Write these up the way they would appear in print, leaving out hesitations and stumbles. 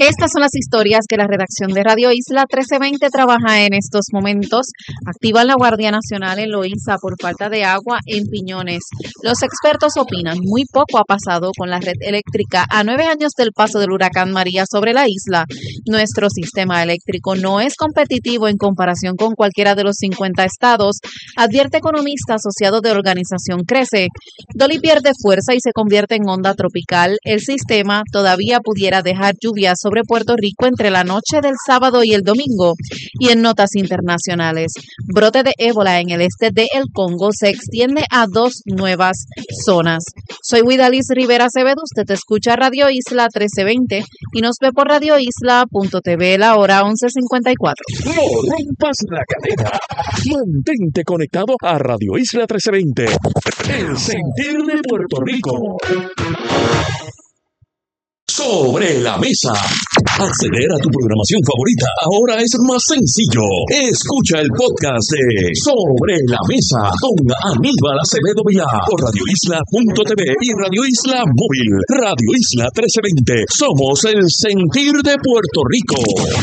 Estas son las historias que la redacción de Radio Isla 1320 trabaja en estos momentos. Activan la Guardia Nacional en Loíza por falta de agua en Piñones. Los expertos opinan, muy poco ha pasado con la red eléctrica a 9 años del paso del huracán María sobre la isla. Nuestro sistema eléctrico no es competitivo en comparación con cualquiera de los 50 estados, advierte economista asociado de Organización Crece. Dolly pierde fuerza y se convierte en onda tropical. El sistema todavía pudiera dejar lluvias sobre Puerto Rico entre la noche del sábado y el domingo. Y en notas internacionales, brote de ébola en el este de El Congo se extiende a 2 nuevas zonas. Soy Widalis Rivera Acevedo, usted escucha Radio Isla 1320 y nos ve por radioisla.tv, la hora 11:54. No rompas la cadena. Mantente conectado a Radio Isla 1320. El sentir de Puerto Rico. Sobre la mesa. Acceder a tu programación favorita ahora es más sencillo. Escucha el podcast de Sobre la Mesa con Aníbal Acevedo Vilá por radioisla.tv y Radio Isla Móvil. Radio Isla 1320. Somos el sentir de Puerto Rico.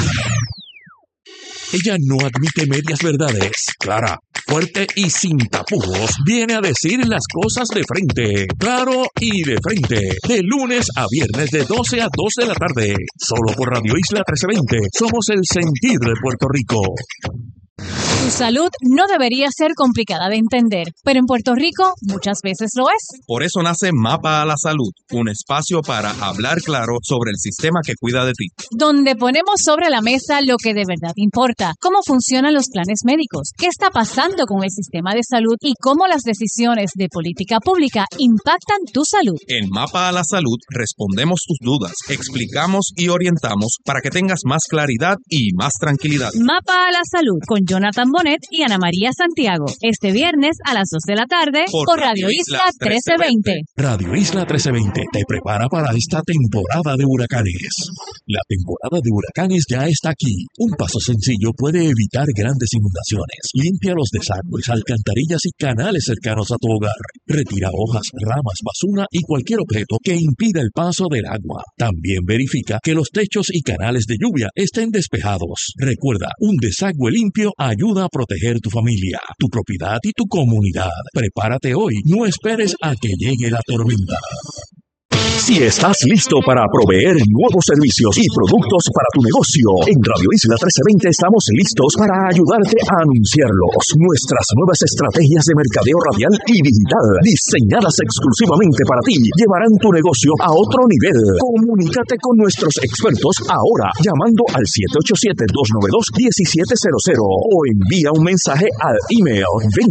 Ella no admite medias verdades. Clara, fuerte y sin tapujos, viene a decir las cosas de frente. Claro y de frente. De lunes a viernes de 12 a 2 de la tarde. Solo por Radio Isla 1320. Somos el sentir de Puerto Rico. Tu salud no debería ser complicada de entender, pero en Puerto Rico muchas veces lo es. Por eso nace Mapa a la Salud, un espacio para hablar claro sobre el sistema que cuida de ti. Donde ponemos sobre la mesa lo que de verdad importa, cómo funcionan los planes médicos, qué está pasando con el sistema de salud y cómo las decisiones de política pública impactan tu salud. En Mapa a la Salud respondemos tus dudas, explicamos y orientamos para que tengas más claridad y más tranquilidad. Mapa a la Salud con Jonathan Bonet y Ana María Santiago. Este viernes a las 2 de la tarde por Radio Isla 1320. Radio Isla 1320 te prepara para esta temporada de huracanes. La temporada de huracanes ya está aquí. Un paso sencillo puede evitar grandes inundaciones. Limpia los desagües, alcantarillas y canales cercanos a tu hogar. Retira hojas, ramas, basura y cualquier objeto que impida el paso del agua. También verifica que los techos y canales de lluvia estén despejados. Recuerda, un desagüe limpio ayuda a proteger tu familia, tu propiedad y tu comunidad. Prepárate hoy, no esperes a que llegue la tormenta. Si estás listo para proveer nuevos servicios y productos para tu negocio, en Radio Isla 1320 estamos listos para ayudarte a anunciarlos. Nuestras nuevas estrategias de mercadeo radial y digital, diseñadas exclusivamente para ti, llevarán tu negocio a otro nivel. Comunícate con nuestros expertos ahora, llamando al 787-292-1700 o envía un mensaje al email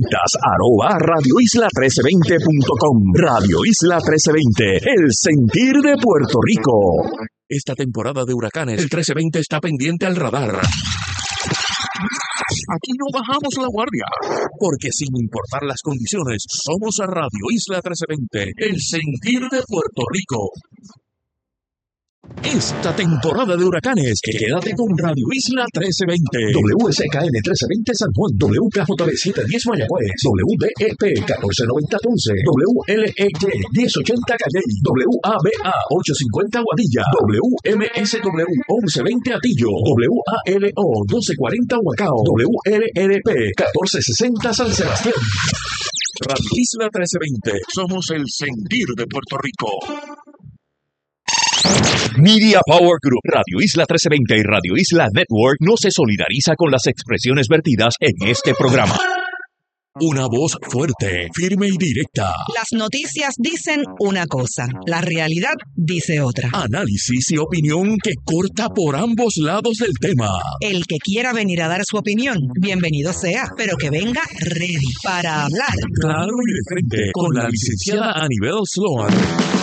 ventas@radioisla1320.com. Radio Isla 1320, el sentir de Puerto Rico. Esta temporada de huracanes, el 1320 está pendiente al radar. Aquí no bajamos la guardia, porque sin importar las condiciones, somos a Radio Isla 1320, el sentir de Puerto Rico. Esta temporada de huracanes, quédate con Radio Isla 1320. WSKN 1320 San Juan, WKJB 710 Mayagüez, WDEP 1490 Ponce, WLEY 1080 Calley, WABA 850 Guadilla, WMSW 1120 Atillo, WALO 1240 Huacao, WLRP 1460 San Sebastián. Radio Isla 1320, somos el sentir de Puerto Rico. Media Power Group, Radio Isla 1320 y Radio Isla Network no se solidariza con las expresiones vertidas en este programa. Una voz fuerte, firme y directa. Las noticias dicen una cosa, la realidad dice otra. Análisis y opinión que corta por ambos lados del tema. El que quiera venir a dar su opinión, bienvenido sea, pero que venga ready para hablar. Claro y de frente, con la licenciada Anibel Sloan.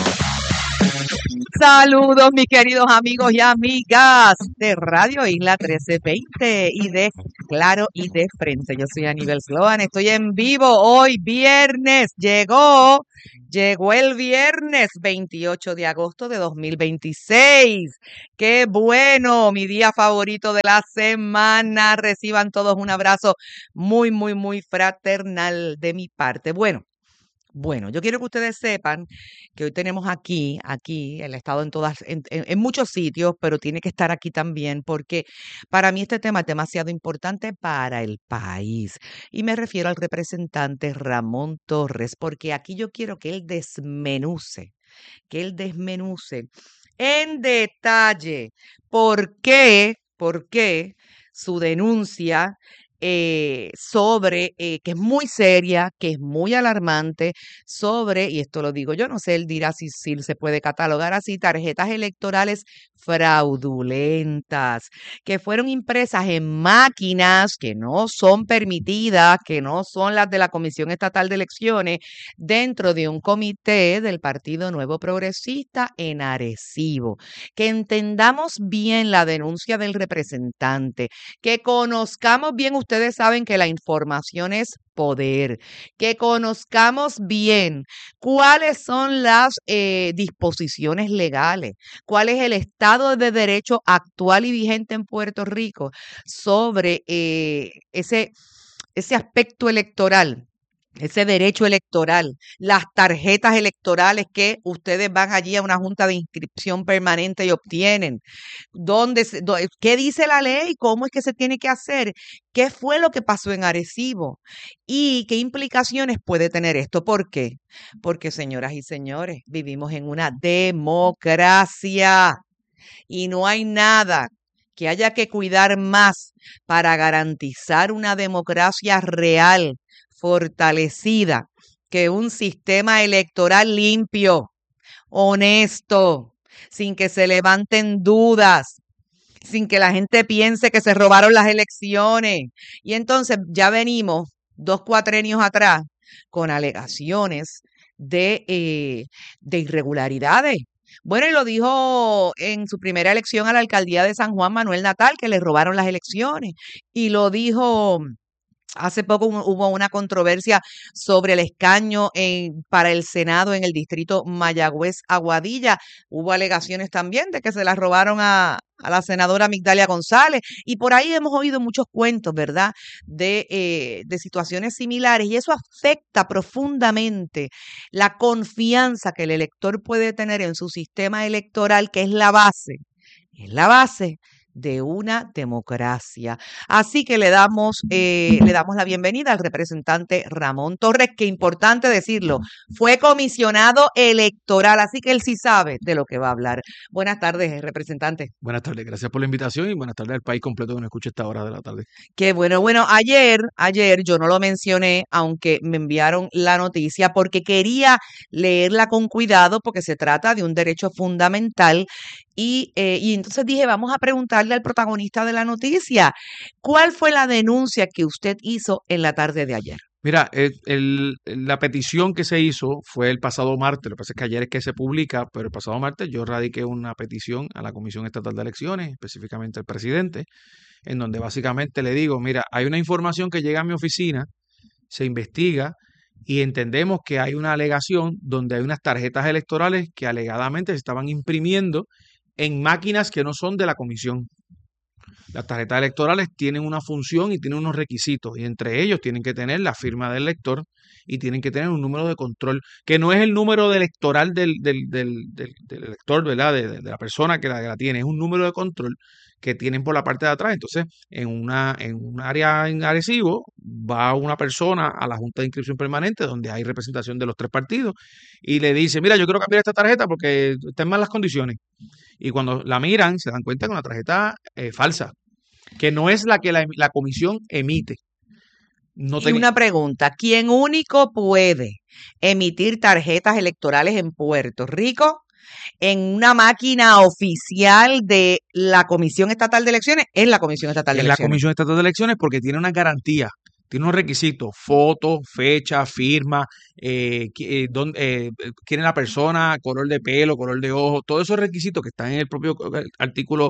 Saludos, mis queridos amigos y amigas de Radio Isla 1320 y de Claro y de Frente. Yo soy Aníbal Sloan, estoy en vivo hoy, viernes. Llegó el viernes 28 de agosto de 2026. ¡Qué bueno! Mi día favorito de la semana. Reciban todos un abrazo muy, muy, muy fraternal de mi parte. Bueno, Bueno, yo quiero que ustedes sepan que hoy tenemos aquí, el Estado en muchos sitios, pero tiene que estar aquí también porque para mí este tema es demasiado importante para el país. Y me refiero al representante Ramón Torres, porque aquí yo quiero que él desmenuce en detalle por qué su denuncia que es muy seria, que es muy alarmante, y esto lo digo yo, no sé, él dirá si se puede catalogar así, tarjetas electorales fraudulentas, que fueron impresas en máquinas que no son permitidas, que no son las de la Comisión Estatal de Elecciones, dentro de un comité del Partido Nuevo Progresista en Arecibo. Que entendamos bien la denuncia del representante, que conozcamos bien, ustedes saben que la información es poder, que conozcamos bien cuáles son las disposiciones legales, cuál es el Estado de Derecho actual y vigente en Puerto Rico sobre ese aspecto electoral. Ese derecho electoral, las tarjetas electorales que ustedes van allí a una junta de inscripción permanente y obtienen. ¿Qué dice la ley? ¿Cómo es que se tiene que hacer? ¿Qué fue lo que pasó en Arecibo? ¿Y qué implicaciones puede tener esto? ¿Por qué? Porque, señoras y señores, vivimos en una democracia y no hay nada que haya que cuidar más para garantizar una democracia real, fortalecida, que un sistema electoral limpio, honesto, sin que se levanten dudas, sin que la gente piense que se robaron las elecciones. Y entonces ya venimos 2 cuatrenios atrás con alegaciones de irregularidades. Bueno, y lo dijo en su primera elección a la alcaldía de San Juan, Manuel Natal, que le robaron las elecciones. Y lo dijo... Hace poco hubo una controversia sobre el escaño para el Senado en el distrito Mayagüez-Aguadilla. Hubo alegaciones también de que se las robaron a la senadora Migdalia González. Y por ahí hemos oído muchos cuentos, ¿verdad?, de situaciones similares. Y eso afecta profundamente la confianza que el elector puede tener en su sistema electoral, que es la base de una democracia. Así que le damos la bienvenida al representante Ramón Torres, que importante decirlo, fue comisionado electoral, así que él sí sabe de lo que va a hablar. Buenas tardes, representante. Buenas tardes, gracias por la invitación y buenas tardes al país completo que nos escucha a esta hora de la tarde. Qué bueno. Bueno, ayer yo no lo mencioné, aunque me enviaron la noticia, porque quería leerla con cuidado, porque se trata de un derecho fundamental. Y entonces dije, vamos a preguntarle al protagonista de la noticia, ¿cuál fue la denuncia que usted hizo en la tarde de ayer? Mira, la petición que se hizo fue el pasado martes, lo que pasa es que ayer es que se publica, pero el pasado martes yo radiqué una petición a la Comisión Estatal de Elecciones, específicamente al presidente, en donde básicamente le digo, mira, hay una información que llega a mi oficina, se investiga y entendemos que hay una alegación donde hay unas tarjetas electorales que alegadamente se estaban imprimiendo en máquinas que no son de la comisión. Las tarjetas electorales tienen una función y tienen unos requisitos, y entre ellos tienen que tener la firma del elector y tienen que tener un número de control, que no es el número electoral del elector, ¿verdad? De la persona que la tiene, es un número de control que tienen por la parte de atrás. Entonces, en un área en Arecibo, va una persona a la Junta de Inscripción Permanente, donde hay representación de los 3 partidos, y le dice, mira, yo quiero cambiar esta tarjeta porque está en malas condiciones. Y cuando la miran, se dan cuenta que es una tarjeta falsa, que no es la que la comisión emite. Y una pregunta, ¿quién único puede emitir tarjetas electorales en Puerto Rico en una máquina oficial de la Comisión Estatal de Elecciones? Es la Comisión Estatal de Elecciones. Es la Comisión Estatal de Elecciones porque tiene una garantía, tiene unos requisitos, foto, fecha, firma, quién es la persona, color de pelo, color de ojo, todos esos requisitos que están en el propio artículo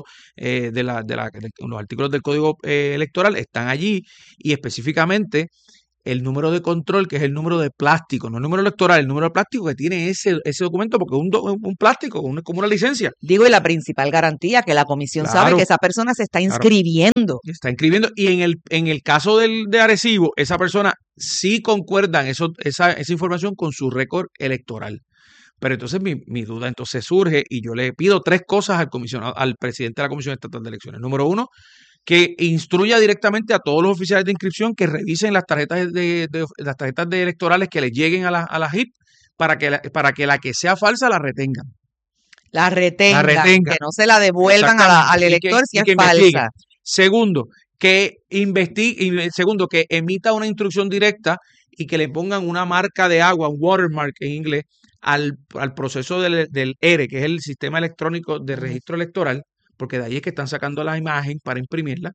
los artículos del Código Electoral están allí, y específicamente el número de control, que es el número de plástico, no el número electoral, el número de plástico que tiene ese documento, porque es un plástico, como una licencia. Digo, y la principal garantía, que la comisión sabe que esa persona se está inscribiendo. Se está inscribiendo, y en el caso de Arecibo, esa persona sí concuerdan esa información con su récord electoral. Pero entonces mi duda entonces surge y yo le pido 3 cosas al presidente de la Comisión Estatal de Elecciones. Número 1, que instruya directamente a todos los oficiales de inscripción que revisen las tarjetas las tarjetas de electorales que les lleguen a la HIP para que la que sea falsa la retengan. La retengan, retenga. que no se la devuelvan al elector si es falsa. Segundo, que emita una instrucción directa y que le pongan una marca de agua, un watermark en inglés, al proceso del ERE, que es el sistema electrónico de registro electoral, porque de ahí es que están sacando la imagen para imprimirla,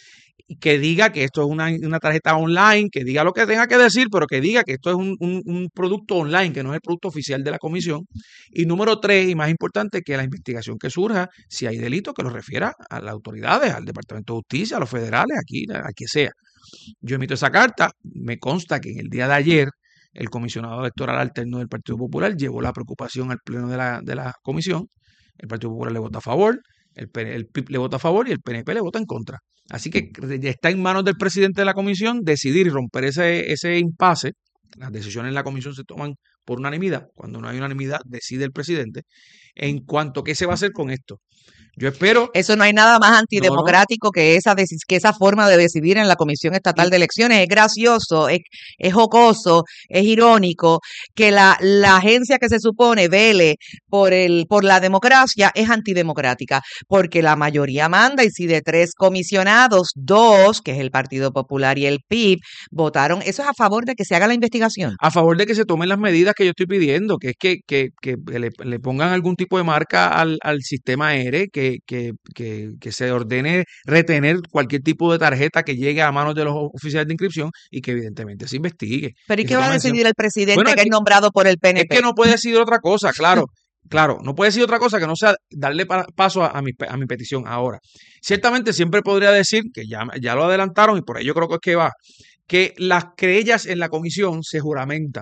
y que diga que esto es una tarjeta online, que diga lo que tenga que decir, pero que diga que esto es un producto online, que no es el producto oficial de la comisión. Y número 3, y más importante, que la investigación que surja, si hay delito, que lo refiera a las autoridades, al Departamento de Justicia, a los federales, aquí, a quien sea. Yo emito esa carta, me consta que en el día de ayer el comisionado electoral alterno del Partido Popular llevó la preocupación al pleno de la comisión, el Partido Popular le vota a favor, el PIB le vota a favor y el PNP le vota en contra. Así que está en manos del presidente de la comisión decidir y romper ese impasse. Las decisiones en la comisión se toman por unanimidad. Cuando no hay unanimidad, decide el presidente en cuanto a qué se va a hacer con esto. Yo espero... Eso no hay nada más antidemocrático que esa forma de decidir en la Comisión Estatal de Elecciones. Es gracioso, es jocoso, es irónico que la agencia que se supone vele por la democracia es antidemocrática, porque la mayoría manda y si de 3 comisionados, 2, que es el Partido Popular y el PIB, votaron, eso es a favor de que se haga la investigación. A favor de que se tomen las medidas que yo estoy pidiendo, que es que le pongan algún tipo de marca al sistema ERE, que se ordene retener cualquier tipo de tarjeta que llegue a manos de los oficiales de inscripción y que evidentemente se investigue. ¿Pero y qué va a decidir el presidente Bueno, que es nombrado por el PNP? Es que no puede decidir otra cosa, claro. Claro, no puede decir otra cosa que no sea darle paso a mi petición ahora. Ciertamente siempre podría decir, que ya lo adelantaron y por ello creo que es que va, que las querellas en la comisión se juramentan,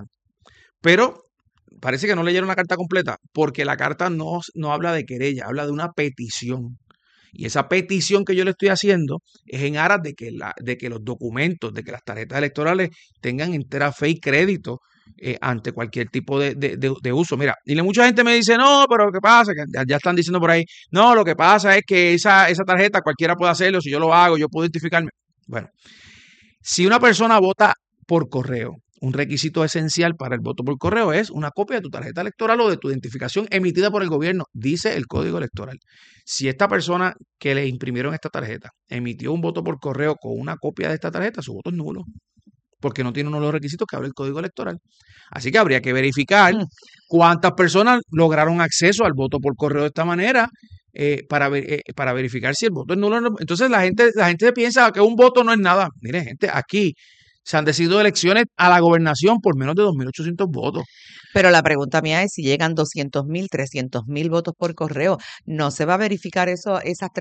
pero parece que no leyeron la carta completa, porque la carta no habla de querella, habla de una petición. Y esa petición que yo le estoy haciendo es en aras de que los documentos, de que las tarjetas electorales tengan entera fe y crédito ante cualquier tipo de uso. Mira, y mucha gente me dice, no, pero lo que pasa, que ya están diciendo por ahí, no, lo que pasa es que esa tarjeta cualquiera puede hacerlo, si yo lo hago, yo puedo identificarme. Bueno, si una persona vota por correo, un requisito esencial para el voto por correo es una copia de tu tarjeta electoral o de tu identificación emitida por el gobierno, dice el Código Electoral. Si esta persona que le imprimieron esta tarjeta emitió un voto por correo con una copia de esta tarjeta, su voto es nulo, porque no tiene uno de los requisitos que habla el Código Electoral. Así que habría que verificar cuántas personas lograron acceso al voto por correo de esta manera para verificar si el voto es nulo o no. Entonces la gente piensa que un voto no es nada. Mire, gente, aquí se han decidido elecciones a la gobernación por menos de 2.800 votos. Pero la pregunta mía es si llegan 200.000, 300.000 votos por correo, ¿no se va a verificar esas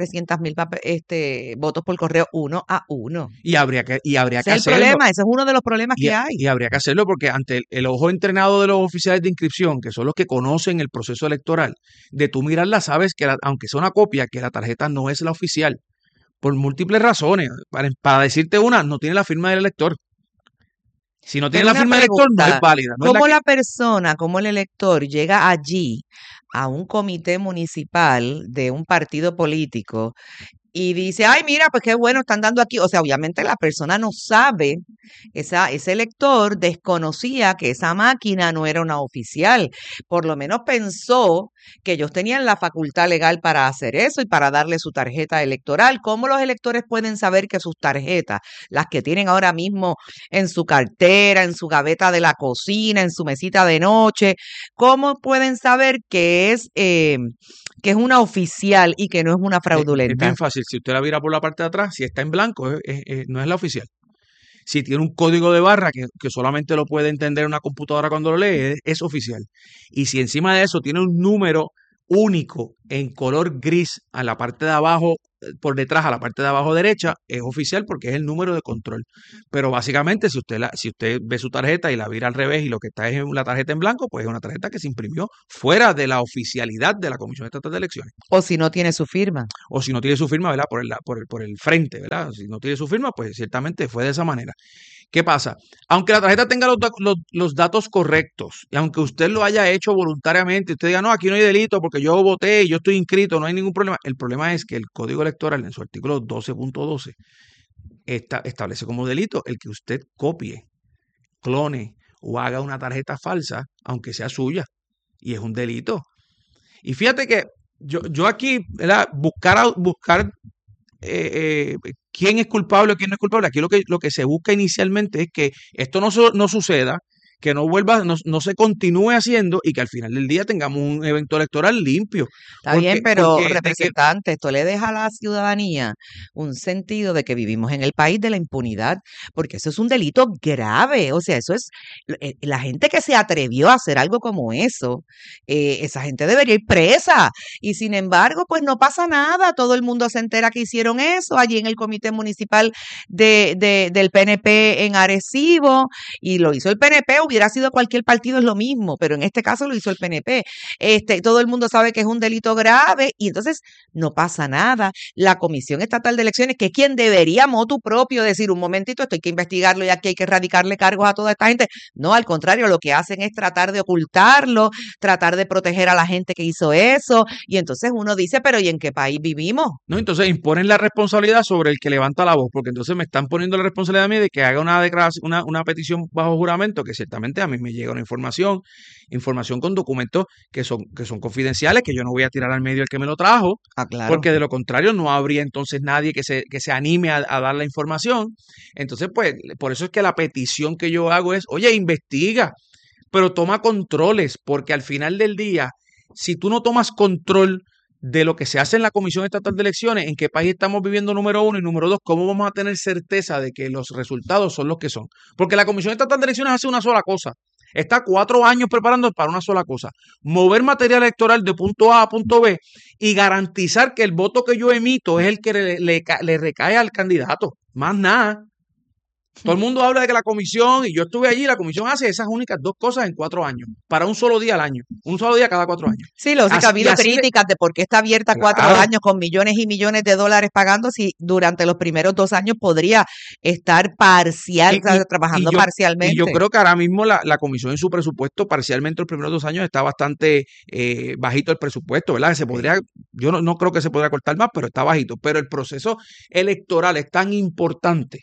300.000 votos por correo uno a uno? Y habría que Ese es el hacerlo. problema, ese es uno de los problemas que hay. Y habría que hacerlo porque ante el ojo entrenado de los oficiales de inscripción, que son los que conocen el proceso electoral, de tú mirarla sabes que aunque sea una copia, que la tarjeta no es la oficial, por múltiples razones. Para decirte una, no tiene la firma del elector. Si no tiene la firma del elector, no es válida. ¿Cómo la persona, cómo el elector llega allí a un comité municipal de un partido político y dice, ay, mira, pues qué bueno, están dando aquí? O sea, obviamente la persona no sabe, ese elector desconocía que esa máquina no era una oficial. Por lo menos pensó que ellos tenían la facultad legal para hacer eso y para darle su tarjeta electoral. ¿Cómo los electores pueden saber que sus tarjetas, las que tienen ahora mismo en su cartera, en su gaveta de la cocina, en su mesita de noche, cómo pueden saber que es una oficial y que no es una fraudulenta? Es bien fácil. Si usted la vira por la parte de atrás, si está en blanco, no es la oficial. Si tiene un código de barra que solamente lo puede entender una computadora cuando lo lee, es oficial. Y si encima de eso tiene un número único en color gris a la parte de abajo, por detrás a la parte de abajo derecha, es oficial porque es el número de control. Pero básicamente si usted ve su tarjeta y la vira al revés y lo que está es la tarjeta en blanco, pues es una tarjeta que se imprimió fuera de la oficialidad de la Comisión Estatal de Elecciones. O si no tiene su firma. O si no tiene su firma, ¿verdad? Por el frente, ¿verdad? Si no tiene su firma, pues ciertamente fue de esa manera. ¿Qué pasa? Aunque la tarjeta tenga los datos correctos y aunque usted lo haya hecho voluntariamente, usted diga, no, aquí no hay delito porque yo voté y yo estoy inscrito, no hay ningún problema. El problema es que el Código Electoral en su artículo 12.12 establece como delito el que usted copie, clone o haga una tarjeta falsa, aunque sea suya, y es un delito. Y fíjate que yo aquí, ¿verdad? Buscar quién es culpable o quién no es culpable. Aquí lo que se busca inicialmente es que esto no suceda, que no vuelva, no se continúe haciendo y que al final del día tengamos un evento electoral limpio. Está bien, pero representante, esto le deja a la ciudadanía un sentido de que vivimos en el país de la impunidad, porque eso es un delito grave. O sea, eso es la gente que se atrevió a hacer algo como eso, esa gente debería ir presa. Y sin embargo, pues no pasa nada. Todo el mundo se entera que hicieron eso allí en el comité municipal del PNP en Arecibo, y lo hizo el PNP. Hubiera sido cualquier partido, es lo mismo, pero en este caso lo hizo el PNP. Todo el mundo sabe que es un delito grave y entonces no pasa nada. La Comisión Estatal de Elecciones, que es quien debería motu propio decir, un momentito, esto hay que investigarlo y aquí hay que erradicarle cargos a toda esta gente. No, al contrario, lo que hacen es tratar de ocultarlo, tratar de proteger a la gente que hizo eso, y entonces uno dice, pero ¿y en qué país vivimos? No, entonces imponen la responsabilidad sobre el que levanta la voz, porque entonces me están poniendo la responsabilidad a mí de que haga una declaración, una petición bajo juramento, que ciertamente a mí me llega una información con documentos que son confidenciales, que yo no voy a tirar al medio el que me lo trajo, claro. Porque de lo contrario no habría entonces nadie que se anime a dar la información. Entonces, pues, por eso es que la petición que yo hago es, oye, investiga, pero toma controles, porque al final del día, si tú no tomas control de lo que se hace en la Comisión Estatal de Elecciones, en qué país estamos viviendo, número uno, y número dos, ¿cómo vamos a tener certeza de que los resultados son los que son? Porque la Comisión Estatal de Elecciones hace una sola cosa. Está 4 años preparando para una sola cosa: mover material electoral de punto A a punto B y garantizar que el voto que yo emito es el que le recae al candidato. Más nada. Todo el mundo habla de que la comisión, y yo estuve allí, la comisión hace esas únicas 2 cosas en 4 años, para un solo día al año, un solo día cada 4 años. Sí, lo sé que ha habido críticas de por qué está abierta 4 años con millones y millones de dólares pagando, si durante los primeros 2 años podría estar trabajando parcialmente. Y yo creo que ahora mismo la comisión en su presupuesto, parcialmente los primeros 2 años, está bastante bajito el presupuesto, ¿verdad? Que se podría, yo no creo que se podría cortar más, pero está bajito. Pero el proceso electoral es tan importante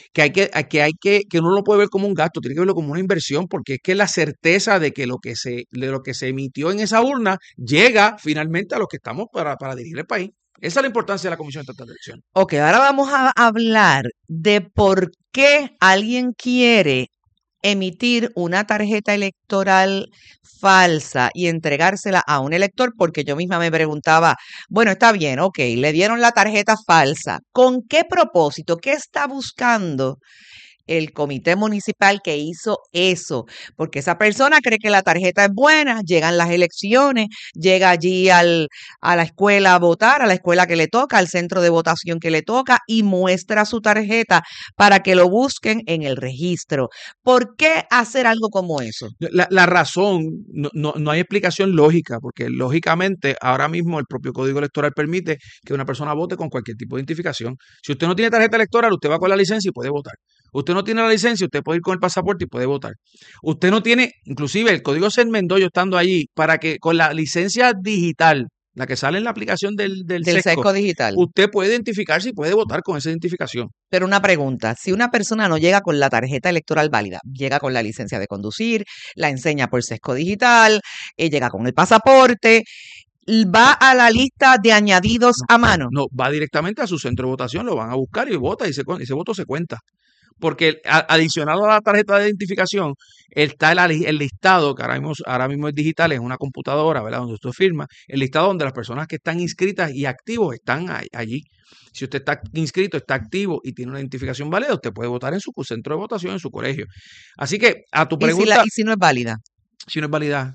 que uno no lo puede ver como un gasto, tiene que verlo como una inversión, porque es que la certeza de que lo que se emitió en esa urna llega finalmente a los que estamos para dirigir el país. Esa es la importancia de la Comisión Estatal de Elecciones. Ok, ahora vamos a hablar de por qué alguien quiere emitir una tarjeta electoral falsa y entregársela a un elector, porque yo misma me preguntaba, bueno, está bien, ok, le dieron la tarjeta falsa, ¿con qué propósito? ¿Qué está buscando el comité municipal que hizo eso? Porque esa persona cree que la tarjeta es buena, llegan las elecciones, llega allí a la escuela a votar, a la escuela que le toca, al centro de votación que le toca, y muestra su tarjeta para que lo busquen en el registro. ¿Por qué hacer algo como eso? La razón, no hay explicación lógica, porque lógicamente ahora mismo el propio Código Electoral permite que una persona vote con cualquier tipo de identificación. Si usted no tiene tarjeta electoral, usted va con la licencia y puede votar. Usted no tiene la licencia, usted puede ir con el pasaporte y puede votar. Usted no tiene, inclusive el código se enmendó, yo estando allí, para que con la licencia digital, la que sale en la aplicación del SESCO digital, usted puede identificarse y puede votar con esa identificación. Pero una pregunta, si una persona no llega con la tarjeta electoral válida, llega con la licencia de conducir, la enseña por SESCO digital, llega con el pasaporte, ¿va a la lista de añadidos a mano? No, va directamente a su centro de votación, lo van a buscar y vota, y ese voto se cuenta. Porque adicionado a la tarjeta de identificación está el listado, que ahora mismo es digital, es una computadora, ¿verdad?, donde usted firma, el listado donde las personas que están inscritas y activos están allí. Si usted está inscrito, está activo y tiene una identificación válida, usted puede votar en su centro de votación, en su colegio. Así que a tu pregunta... ¿Y si no es válida? Si no es válida.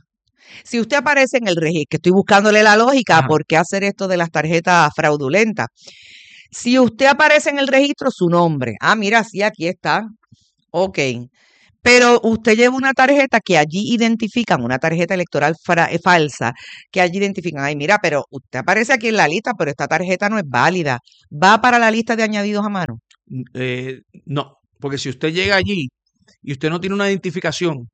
Si usted aparece en el registro, que estoy buscándole la lógica, Ajá. ¿por qué hacer esto de las tarjetas fraudulentas? Si usted aparece en el registro, su nombre. Ah, mira, sí, aquí está. Ok. Pero usted lleva una tarjeta que allí identifican, una tarjeta electoral falsa, que allí identifican, ay, mira, pero usted aparece aquí en la lista, pero esta tarjeta no es válida. ¿Va para la lista de añadidos a mano? No, porque si usted llega allí y usted no tiene una identificación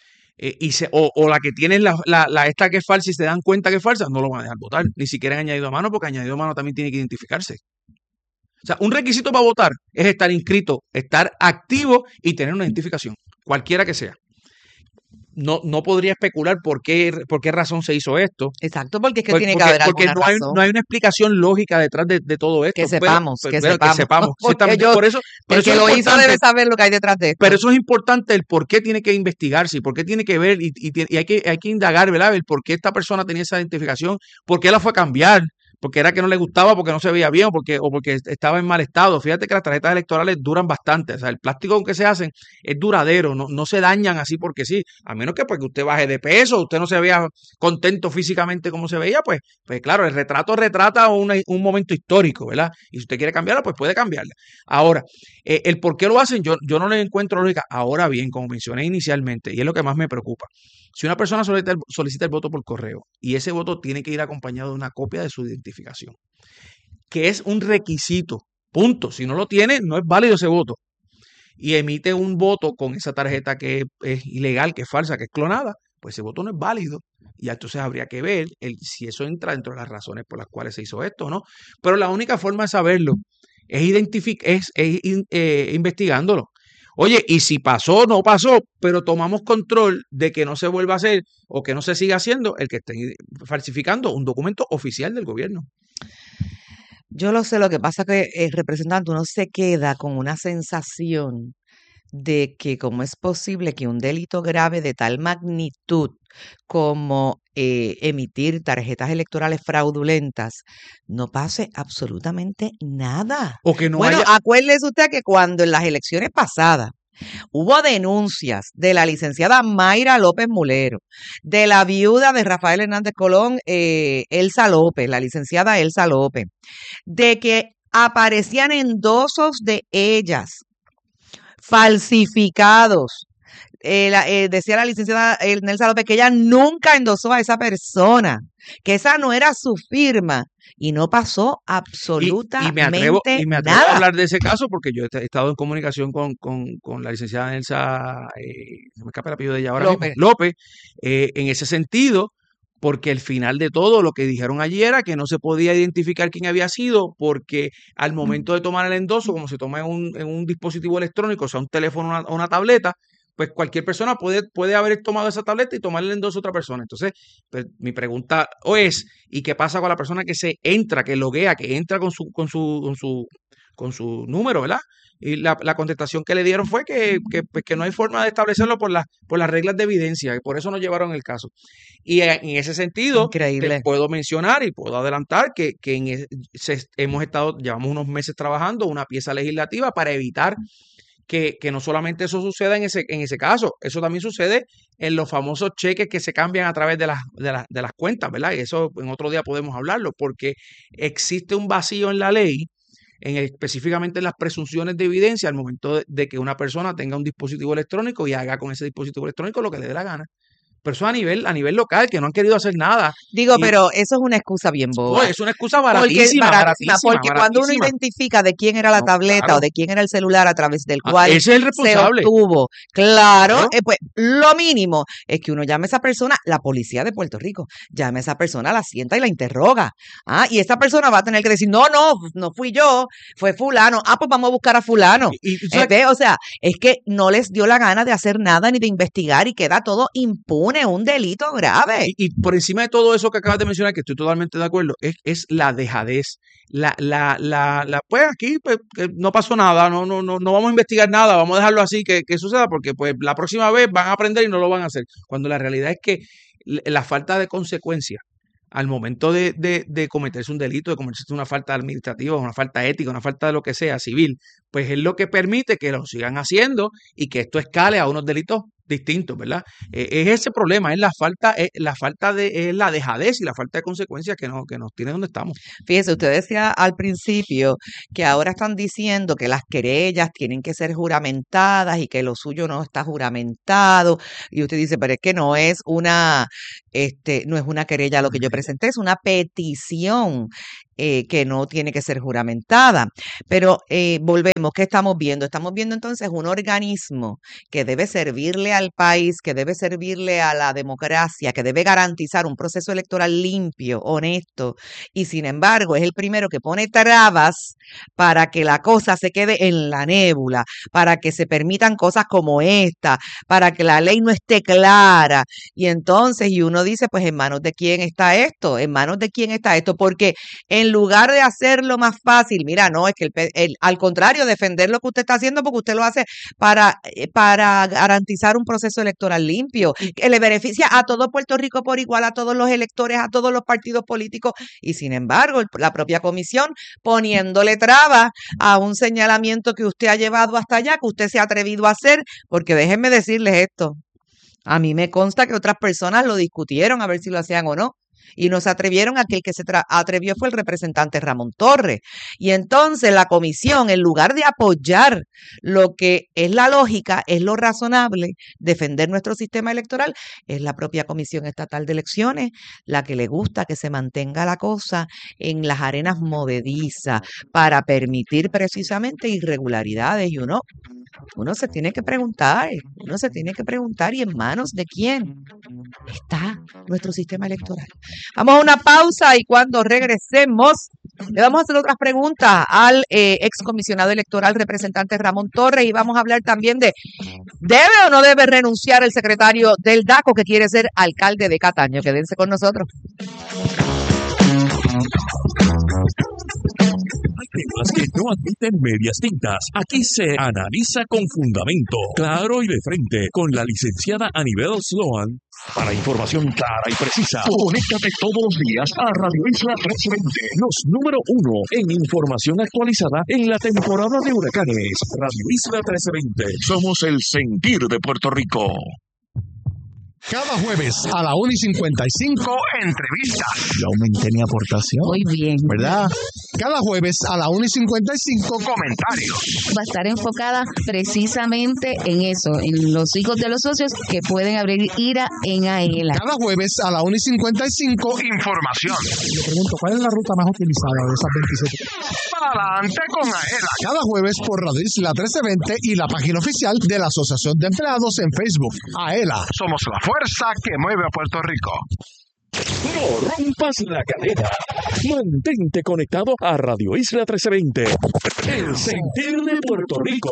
o la que tiene esta que es falsa y se dan cuenta que es falsa, no lo van a dejar votar, ni siquiera en añadido a mano, porque añadido a mano también tiene que identificarse. O sea, un requisito para votar es estar inscrito, estar activo y tener una identificación, cualquiera que sea. No podría especular por qué razón se hizo esto. Exacto, porque es que tiene que haber alguna razón. No hay una explicación lógica detrás de todo esto. Que sepamos. Que sepamos. Porque Por eso el que lo hizo debe saber lo que hay detrás de esto. Pero eso es importante, el por qué tiene que investigarse y por qué tiene que ver y hay que indagar, ¿verdad? El por qué esta persona tenía esa identificación, por qué la fue a cambiar, porque era que no le gustaba, porque no se veía bien o porque estaba en mal estado. Fíjate que las tarjetas electorales duran bastante. O sea, el plástico con que se hacen es duradero, no se dañan así porque sí. A menos que porque usted baje de peso, usted no se vea contento físicamente como se veía, pues claro, el retrato retrata un momento histórico, ¿verdad? Y si usted quiere cambiarla, pues puede cambiarla. Ahora, el por qué lo hacen, yo no le encuentro lógica. Ahora bien, como mencioné inicialmente, y es lo que más me preocupa, si una persona solicita el voto por correo y ese voto tiene que ir acompañado de una copia de su identificación, que es un requisito, punto. Si no lo tiene, no es válido ese voto. Y emite un voto con esa tarjeta que es ilegal, que es falsa, que es clonada, pues ese voto no es válido. Y entonces habría que ver si eso entra dentro de las razones por las cuales se hizo esto o no. Pero la única forma de saberlo es investigándolo. Oye, y si pasó, no pasó, pero tomamos control de que no se vuelva a hacer o que no se siga haciendo el que esté falsificando un documento oficial del gobierno. Yo lo sé, lo que pasa es que el representante uno se queda con una sensación de que cómo es posible que un delito grave de tal magnitud como emitir tarjetas electorales fraudulentas no pase absolutamente nada. O que no Bueno, haya... acuérdese usted que cuando en las elecciones pasadas hubo denuncias de la licenciada Mayra López Mulero, de la viuda de Rafael Hernández Colón, Elsa López, la licenciada Elsa López, de que aparecían endosos de ellas falsificados. Decía la licenciada Nelsa López que ella nunca endosó a esa persona, que esa no era su firma, y no pasó absolutamente y me atrevo nada. a hablar de ese caso porque yo he estado en comunicación con la licenciada Nelsa, se me escapa el apellido de ella ahora López. mismo, López, en ese sentido, porque al final de todo lo que dijeron allí era que no se podía identificar quién había sido, porque al momento de tomar el endoso, como se toma en un dispositivo electrónico, o sea, un teléfono o una tableta, pues cualquier persona puede haber tomado esa tableta y tomar el endoso a otra persona. Entonces, pues, mi pregunta es, ¿y qué pasa con la persona que loguea, que entra con su número, ¿verdad? Y la contestación que le dieron fue que no hay forma de establecerlo por las reglas de evidencia, y por eso no llevaron el caso. Y en ese sentido, Increíble. te puedo mencionar y puedo adelantar que llevamos unos meses trabajando una pieza legislativa para evitar que no solamente eso suceda en ese caso, eso también sucede en los famosos cheques que se cambian a través de las cuentas, ¿verdad? Y eso en otro día podemos hablarlo, porque existe un vacío en la ley, específicamente en las presunciones de evidencia al momento de que una persona tenga un dispositivo electrónico y haga con ese dispositivo electrónico lo que le dé la gana. Pero eso a nivel local, que no han querido hacer nada. Digo, pero eso es una excusa bien boba. No, es una excusa baratísima, porque cuando uno identifica de quién era la tableta claro, o de quién era el celular a través del cual ese es el responsable. se obtuvo, claro, pues lo mínimo es que uno llame a esa persona, la policía de Puerto Rico, llame a esa persona, la sienta y la interroga. Y esa persona va a tener que decir, no fui yo, fue fulano. Pues vamos a buscar a fulano. O sea, es que no les dio la gana de hacer nada ni de investigar y queda todo impune. Un delito grave. Y por encima de todo eso que acabas de mencionar, que estoy totalmente de acuerdo, es la dejadez. Pues aquí pues, no pasó nada, no vamos a investigar nada, vamos a dejarlo así que suceda, porque pues la próxima vez van a aprender y no lo van a hacer. Cuando la realidad es que la falta de consecuencia al momento de cometerse un delito, de cometerse una falta administrativa, una falta ética, una falta de lo que sea, civil, pues es lo que permite que lo sigan haciendo y que esto escale a unos delitos distintos, ¿verdad? Es ese problema, es la falta de la dejadez y la falta de consecuencias que nos tiene donde estamos. Fíjese, usted decía al principio que ahora están diciendo que las querellas tienen que ser juramentadas y que lo suyo no está juramentado. Y usted dice, pero es que no es una querella lo que yo presenté, es una petición que no tiene que ser juramentada. Pero volvemos, ¿qué estamos viendo? Estamos viendo entonces un organismo que debe servirle al país, que debe servirle a la democracia, que debe garantizar un proceso electoral limpio, honesto, y sin embargo es el primero que pone trabas para que la cosa se quede en la nébula, para que se permitan cosas como esta, para que la ley no esté clara. Y entonces, y uno dice, pues, ¿en manos de quién está esto? ¿En manos de quién está esto? Porque en lugar de hacerlo más fácil, mira, no, es que al contrario, defender lo que usted está haciendo porque usted lo hace para garantizar un proceso electoral limpio, que le beneficia a todo Puerto Rico por igual, a todos los electores, a todos los partidos políticos, y sin embargo, la propia comisión poniéndole trabas a un señalamiento que usted ha llevado hasta allá, que usted se ha atrevido a hacer, porque déjenme decirles esto, a mí me consta que otras personas lo discutieron a ver si lo hacían o no, y no se atrevieron. Aquel que se atrevió fue el representante Ramón Torres. Y entonces la comisión, en lugar de apoyar lo que es la lógica, es lo razonable, defender nuestro sistema electoral, es la propia Comisión Estatal de Elecciones la que le gusta que se mantenga la cosa en las arenas movedizas para permitir precisamente irregularidades. Y uno se tiene que preguntar, ¿y en manos de quién está nuestro sistema electoral? Vamos a una pausa y cuando regresemos le vamos a hacer otras preguntas al excomisionado electoral representante Ramón Torres y vamos a hablar también de ¿debe o no debe renunciar el secretario del DACO que quiere ser alcalde de Cataño? Quédense con nosotros. Hay temas que no admiten medias tintas. Aquí se analiza con fundamento, claro y de frente, con la licenciada Anibel Sloan. Para información clara y precisa, conéctate todos los días a Radio Isla 1320, los número 1 en información actualizada en la temporada de huracanes. Radio Isla 1320, somos el sentir de Puerto Rico. Cada jueves a la 1:55, entrevistas. Yo aumenté mi aportación. Muy bien. ¿Verdad? Cada jueves a la 1:55, comentarios. Va a estar enfocada precisamente en eso, en los hijos de los socios que pueden abrir IRA en AELA. Cada jueves a la 1:55, información. Le pregunto, ¿cuál es la ruta más utilizada de esas 27? Adelante con AELA. Cada jueves por Radio Isla 1320 y la página oficial de la Asociación de Empleados en Facebook. AELA. Somos la fuerza que mueve a Puerto Rico. No rompas la cadena. Mantente conectado a Radio Isla 1320. El sentir de Puerto Rico.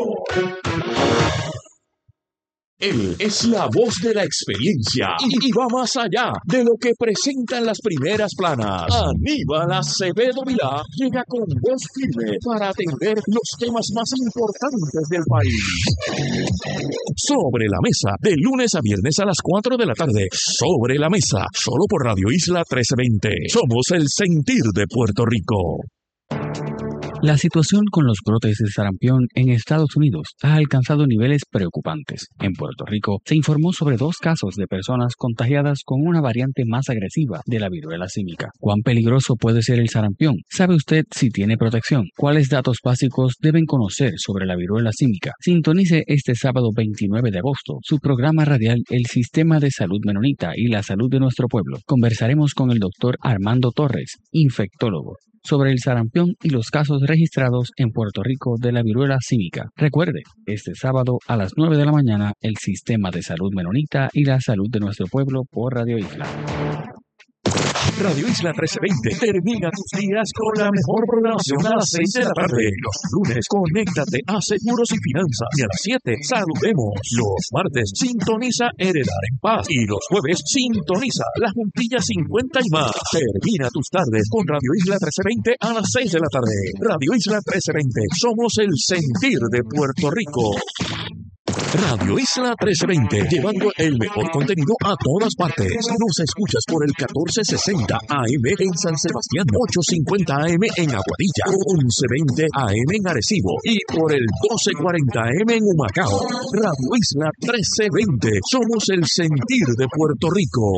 Él es la voz de la experiencia y va más allá de lo que presentan las primeras planas. Aníbal Acevedo Vilá llega con voz firme para atender los temas más importantes del país. Sobre la mesa, de lunes a viernes a las 4 de la tarde. Sobre la mesa, solo por Radio Isla 1320. Somos el sentir de Puerto Rico. La situación con los brotes de sarampión en Estados Unidos ha alcanzado niveles preocupantes. En Puerto Rico se informó sobre 2 casos de personas contagiadas con una variante más agresiva de la viruela símica. ¿Cuán peligroso puede ser el sarampión? ¿Sabe usted si tiene protección? ¿Cuáles datos básicos deben conocer sobre la viruela símica? Sintonice este sábado 29 de agosto su programa radial El Sistema de Salud Menonita y la Salud de Nuestro Pueblo. Conversaremos con el doctor Armando Torres, infectólogo, sobre el sarampión y los casos registrados en Puerto Rico de la viruela símica. Recuerde, este sábado a las 9 de la mañana, el Sistema de Salud Menonita y la Salud de Nuestro Pueblo por Radio Isla. Radio Isla 1320 termina tus días con la mejor programación a las 6 de la tarde. Los lunes, conéctate a Seguros y Finanzas. Y a las 7, saludemos. Los martes, sintoniza Heredar en Paz. Y los jueves, sintoniza La Juntilla 50 y más. Termina tus tardes con Radio Isla 1320 a las 6 de la tarde. Radio Isla 1320. Somos el sentir de Puerto Rico. Radio Isla 1320, llevando el mejor contenido a todas partes. Nos escuchas por el 1460 AM en San Sebastián, 850 AM en Aguadilla, 1120 AM en Arecibo y por el 1240 AM en Humacao. Radio Isla 1320, somos el sentir de Puerto Rico.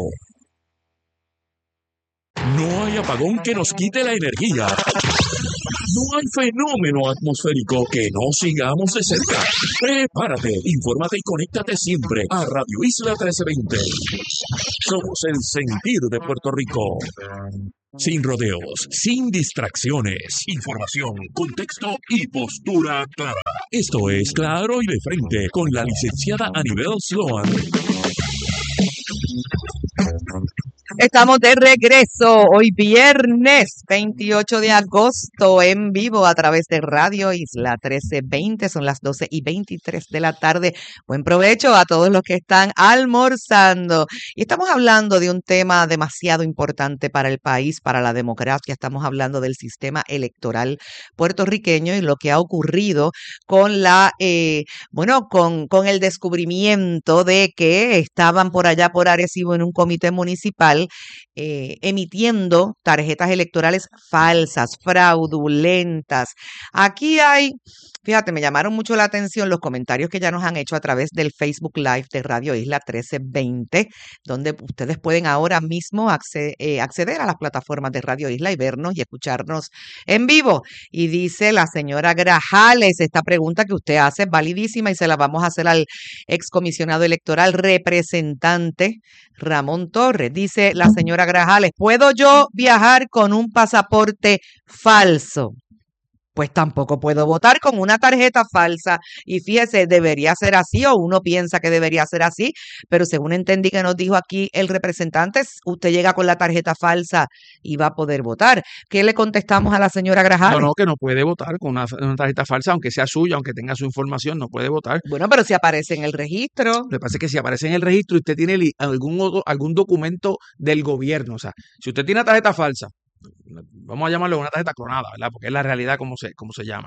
No hay apagón que nos quite la energía. No hay fenómeno atmosférico que no sigamos de cerca. Prepárate, infórmate y conéctate siempre a Radio Isla 1320. Somos el sentir de Puerto Rico. Sin rodeos, sin distracciones, información, contexto y postura clara. Esto es Claro y de Frente con la licenciada Anibel Sloan. Estamos de regreso hoy viernes 28 de agosto en vivo a través de Radio Isla 1320. Son las 12:23 de la tarde. Buen provecho a todos los que están almorzando. Y estamos hablando de un tema demasiado importante para el país, para la democracia. Estamos hablando del sistema electoral puertorriqueño y lo que ha ocurrido con con el descubrimiento de que estaban por allá por Arecibo en un comité municipal emitiendo tarjetas electorales falsas, fraudulentas. Aquí hay, fíjate, me llamaron mucho la atención los comentarios que ya nos han hecho a través del Facebook Live de Radio Isla 1320, donde ustedes pueden ahora mismo acceder a las plataformas de Radio Isla y vernos y escucharnos en vivo. Y dice la señora Grajales, esta pregunta que usted hace es validísima y se la vamos a hacer al excomisionado electoral representante Ramón Torres. Dice la señora Grajales, ¿puedo yo viajar con un pasaporte falso? Pues tampoco puedo votar con una tarjeta falsa. Y fíjese, debería ser así, o uno piensa que debería ser así, pero según entendí que nos dijo aquí el representante, usted llega con la tarjeta falsa y va a poder votar. ¿Qué le contestamos a la señora Grajales? No, que no puede votar con una tarjeta falsa, aunque sea suya, aunque tenga su información, no puede votar. Bueno, pero si aparece en el registro. Lo que pasa es que si aparece en el registro y usted tiene algún documento del gobierno, o sea, si usted tiene una tarjeta falsa, vamos a llamarlo una tarjeta clonada, ¿verdad? Porque es la realidad como se llama.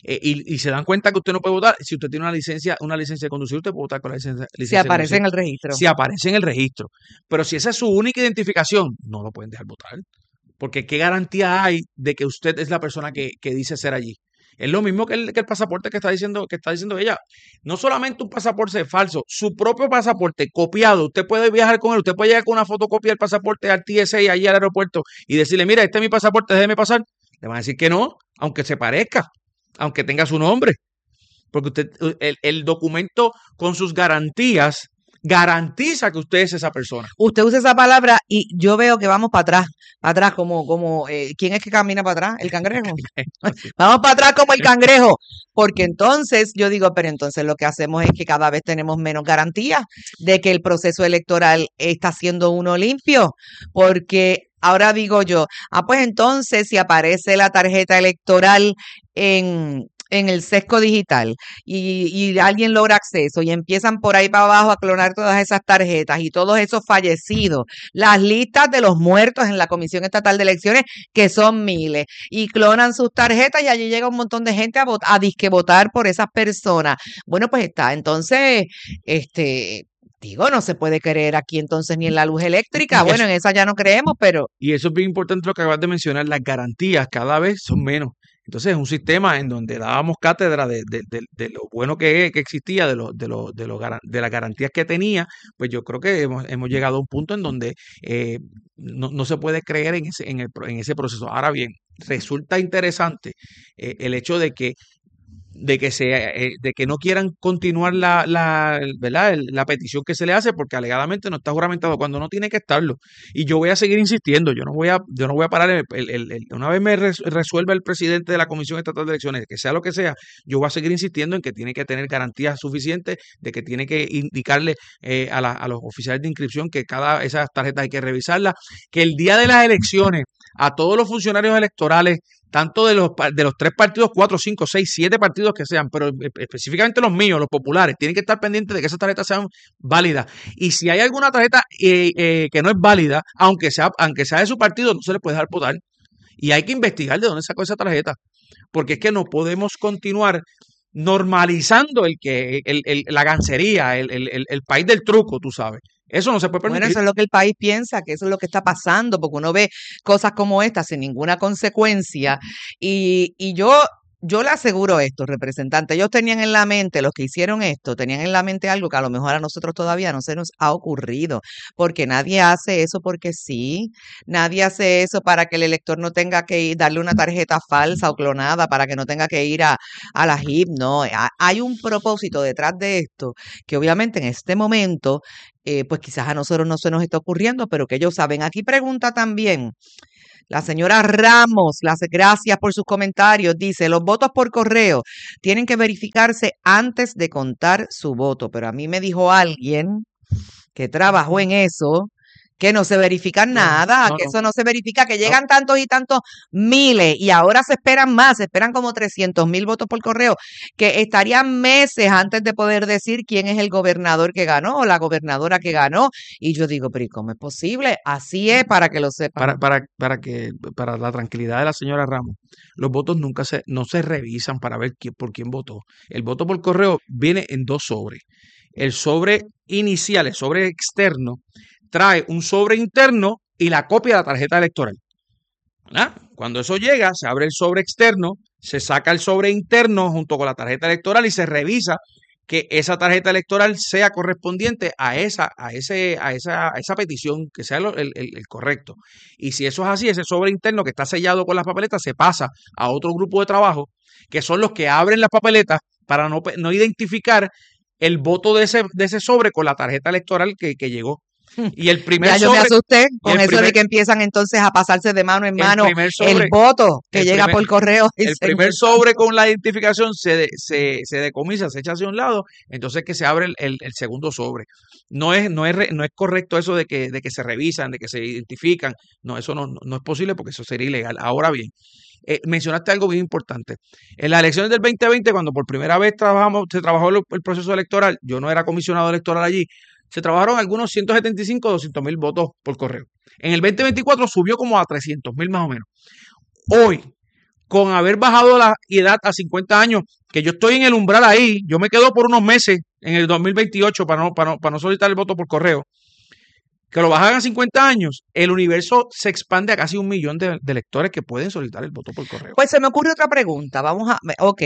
Y se dan cuenta que usted no puede votar. Si usted tiene una licencia de conducir, usted puede votar con la licencia si aparece en el registro. Si aparece en el registro. Pero si esa es su única identificación, no lo pueden dejar votar. Porque ¿qué garantía hay de que usted es la persona que dice ser allí? Es lo mismo que el pasaporte que está diciendo ella. No solamente un pasaporte falso, su propio pasaporte copiado. Usted puede viajar con él, usted puede llegar con una fotocopia del pasaporte al TSA y allí al aeropuerto y decirle, mira, este es mi pasaporte, déjeme pasar. Le van a decir que no, aunque se parezca, aunque tenga su nombre. Porque el documento con sus garantías garantiza que usted es esa persona. Usted usa esa palabra y yo veo que vamos para atrás como ¿quién es que camina para atrás? El cangrejo. Vamos para atrás como el cangrejo, porque entonces yo digo, pero entonces lo que hacemos es que cada vez tenemos menos garantías de que el proceso electoral está siendo uno limpio, porque ahora digo yo, pues entonces si aparece la tarjeta electoral en el sesco digital y alguien logra acceso y empiezan por ahí para abajo a clonar todas esas tarjetas y todos esos fallecidos, las listas de los muertos en la Comisión Estatal de Elecciones, que son miles, y clonan sus tarjetas y allí llega un montón de gente a disque votar por esas personas. Bueno, pues está, entonces, digo, no se puede creer aquí entonces ni en la luz eléctrica. Bueno, en esa ya no creemos, pero... Y eso es bien importante lo que acabas de mencionar, las garantías cada vez son menos. Entonces es un sistema en donde dábamos cátedra de lo bueno que existía, de las garantías que tenía. Pues yo creo que hemos llegado a un punto en donde no se puede creer en ese proceso. Ahora bien, resulta interesante el hecho de que no quieran continuar ¿verdad? La petición que se le hace, porque alegadamente no está juramentado cuando no tiene que estarlo. Y yo voy a seguir insistiendo, yo no voy a parar. Una vez me resuelva el presidente de la Comisión Estatal de Elecciones, que sea lo que sea, yo voy a seguir insistiendo en que tiene que tener garantías suficientes, de que tiene que indicarle a los oficiales de inscripción que esas tarjetas hay que revisarlas, que el día de las elecciones a todos los funcionarios electorales, tanto de los 3 partidos, 4, 5, 6, 7 partidos que sean, pero específicamente los míos, los populares, tienen que estar pendientes de que esas tarjetas sean válidas. Y si hay alguna tarjeta que no es válida, aunque sea de su partido, no se le puede dejar votar. Y hay que investigar de dónde sacó esa tarjeta. Porque es que no podemos continuar normalizando la gancería, el país del truco, tú sabes. Eso no se puede permitir. Bueno, eso es lo que el país piensa, que eso es lo que está pasando, porque uno ve cosas como estas sin ninguna consecuencia. Y yo le aseguro esto, representante, ellos tenían en la mente, los que hicieron esto, tenían en la mente algo que a lo mejor a nosotros todavía no se nos ha ocurrido, porque nadie hace eso porque sí, nadie hace eso para que el elector no tenga que ir, darle una tarjeta falsa o clonada, para que no tenga que ir a la HIP, no, hay un propósito detrás de esto, que obviamente en este momento, pues quizás a nosotros no se nos está ocurriendo, pero que ellos saben. Aquí pregunta también la señora Ramos, gracias por sus comentarios, dice, los votos por correo tienen que verificarse antes de contar su voto, pero a mí me dijo alguien que trabajó en eso, que no se verifica nada, que eso no se verifica, que llegan tantos y tantos miles y ahora se esperan más, se esperan como 300,000 votos por correo, que estarían meses antes de poder decir quién es el gobernador que ganó o la gobernadora que ganó. Y yo digo, pero ¿y cómo es posible? Así es, para que lo sepan. Para la tranquilidad de la señora Ramos, los votos no se revisan para ver por quién votó. El voto por correo viene en 2 sobres. El sobre inicial, el sobre externo, trae un sobre interno y la copia de la tarjeta electoral. ¿Verdad? Cuando eso llega, se abre el sobre externo, se saca el sobre interno junto con la tarjeta electoral y se revisa que esa tarjeta electoral sea correspondiente a esa petición, que sea el correcto. Y si eso es así, ese sobre interno que está sellado con las papeletas se pasa a otro grupo de trabajo, que son los que abren las papeletas para no identificar el voto de ese sobre con la tarjeta electoral que llegó. Y el primer yo me asusté con eso de que empiezan entonces a pasarse de mano en mano el voto que llega por correo. El primer sobre con la identificación se decomisa, se echa hacia un lado, entonces que se abre el segundo sobre. No es correcto eso de que se revisan, de que se identifican. No, eso no es posible porque eso sería ilegal. Ahora bien, mencionaste algo bien importante. En las elecciones del 2020, cuando por primera vez se trabajó el proceso electoral, yo no era comisionado electoral allí, se trabajaron algunos 175 o 200,000 votos por correo. En el 2024 subió como a 300,000 más o menos. Hoy, con haber bajado la edad a 50 años, que yo estoy en el umbral ahí, yo me quedo por unos meses en el 2028 para no solicitar el voto por correo, que lo bajan a 50 años, el universo se expande a casi 1 millón de electores que pueden solicitar el voto por correo. Pues se me ocurre otra pregunta. Ok.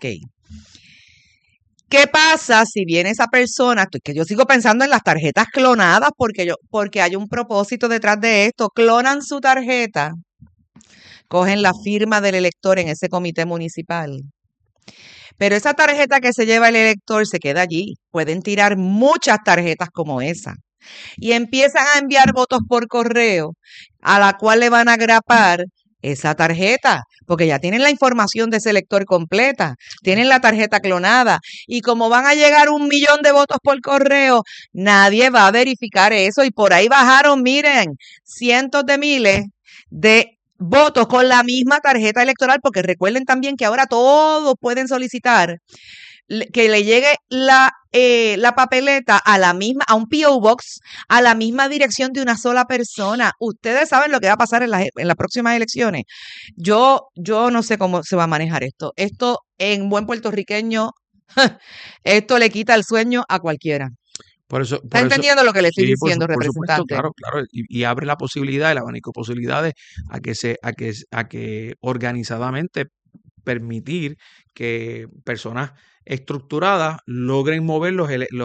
¿Qué pasa si viene esa persona? Que yo sigo pensando en las tarjetas clonadas porque hay un propósito detrás de esto. Clonan su tarjeta, cogen la firma del elector en ese comité municipal. Pero esa tarjeta que se lleva el elector se queda allí. Pueden tirar muchas tarjetas como esa. Y empiezan a enviar votos por correo a la cual le van a grapar esa tarjeta, porque ya tienen la información de ese elector completa, tienen la tarjeta clonada, y como van a llegar 1 millón de votos por correo, nadie va a verificar eso, y por ahí bajaron, miren, cientos de miles de votos con la misma tarjeta electoral, porque recuerden también que ahora todos pueden solicitar que le llegue la papeleta a un P.O. Box, a la misma dirección de una sola persona. Ustedes saben lo que va a pasar en las próximas elecciones. Yo no sé cómo se va a manejar esto. Esto, en buen puertorriqueño, esto le quita el sueño a cualquiera. ¿Está entendiendo lo que le estoy diciendo, representante? Claro. Y abre la posibilidad, el abanico de posibilidades a que organizadamente permitir que personas estructuradas logren mover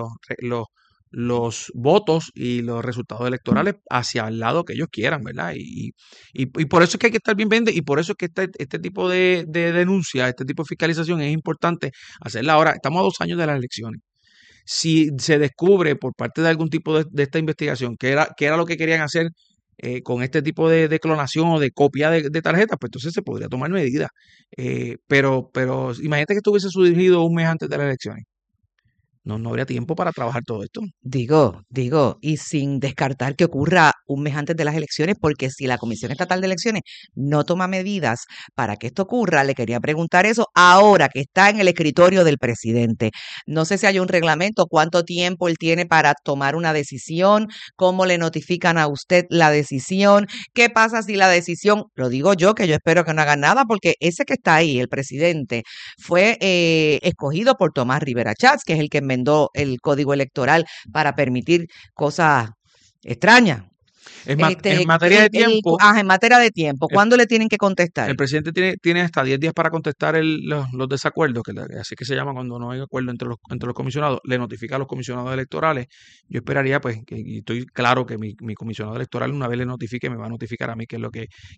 los votos y los resultados electorales hacia el lado que ellos quieran, ¿verdad? Y por eso es que hay que estar bien pendiente, y por eso es que este tipo de denuncia, este tipo de fiscalización es importante hacerla ahora. Estamos a 2 años de las elecciones. Si se descubre por parte de algún tipo de esta investigación que era lo que querían hacer con este tipo de clonación o de copia de tarjetas, pues entonces se podría tomar medidas. Pero imagínate que esto hubiese surgido un mes antes de las elecciones. no habría tiempo para trabajar todo esto. Digo, y sin descartar que ocurra un mes antes de las elecciones, porque si la Comisión Estatal de Elecciones no toma medidas para que esto ocurra, le quería preguntar eso ahora que está en el escritorio del presidente. No sé si hay un reglamento, cuánto tiempo él tiene para tomar una decisión, cómo le notifican a usted la decisión, qué pasa si la decisión, lo digo yo, que yo espero que no haga nada, porque ese que está ahí, el presidente, fue escogido por Tomás Rivera Chats, que es el que enmendó el código electoral para permitir cosas extrañas. En materia de tiempo. En materia de tiempo. ¿Cuándo le tienen que contestar? El presidente tiene hasta 10 días para contestar los desacuerdos, así que se llama cuando no hay acuerdo entre los comisionados. Le notifica a los comisionados electorales. Yo esperaría, pues, y estoy claro que mi comisionado electoral, una vez le notifique, me va a notificar a mí qué es lo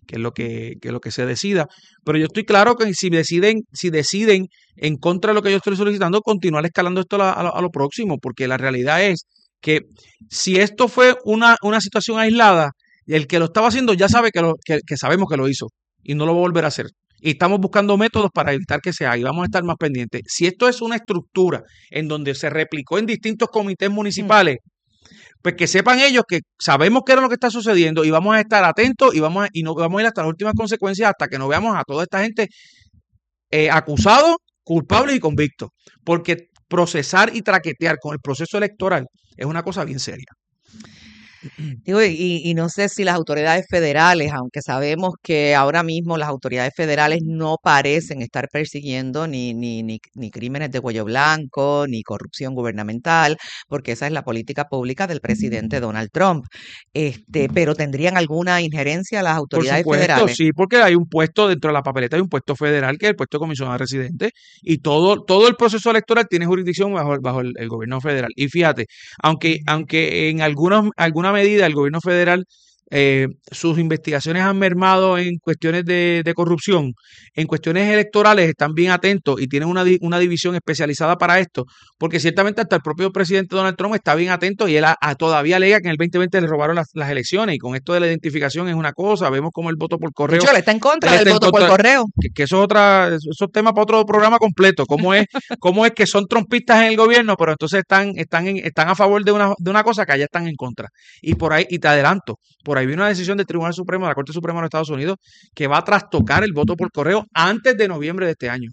que se decida. Pero yo estoy claro que si deciden en contra de lo que yo estoy solicitando, continuar escalando esto a lo próximo, porque la realidad es que si esto fue una situación aislada, el que lo estaba haciendo ya sabe que sabemos que lo hizo y no lo va a volver a hacer. Y estamos buscando métodos para evitar que se haga y vamos a estar más pendientes. Si esto es una estructura en donde se replicó en distintos comités municipales, pues que sepan ellos que sabemos qué era lo que está sucediendo y vamos a estar atentos y no vamos a ir hasta las últimas consecuencias hasta que no veamos a toda esta gente acusados, culpables y convictos. Porque procesar y traquetear con el proceso electoral es una cosa bien seria. Digo, y no sé si las autoridades federales, aunque sabemos que ahora mismo las autoridades federales no parecen estar persiguiendo ni crímenes de cuello blanco, ni corrupción gubernamental, porque esa es la política pública del presidente Donald Trump. Pero ¿tendrían alguna injerencia las autoridades federales? Sí, porque hay un puesto dentro de la papeleta, hay un puesto federal que es el puesto de comisionado residente y todo el proceso electoral tiene jurisdicción bajo el gobierno federal. Y fíjate, aunque en alguna medida el gobierno federal sus investigaciones han mermado en cuestiones de corrupción, en cuestiones electorales están bien atentos y tienen una división especializada para esto, porque ciertamente hasta el propio presidente Donald Trump está bien atento y él todavía alega que en el 2020 le robaron las elecciones y con esto de la identificación es una cosa, vemos como el voto por correo. De hecho, él está en contra del voto por correo. Que eso es tema para otro programa completo, cómo es que son trumpistas en el gobierno, pero entonces están a favor de una cosa que allá están en contra. Y por ahí, y te adelanto, por ahí viene una decisión del Tribunal Supremo, de la Corte Suprema de los Estados Unidos, que va a trastocar el voto por correo antes de noviembre de este año.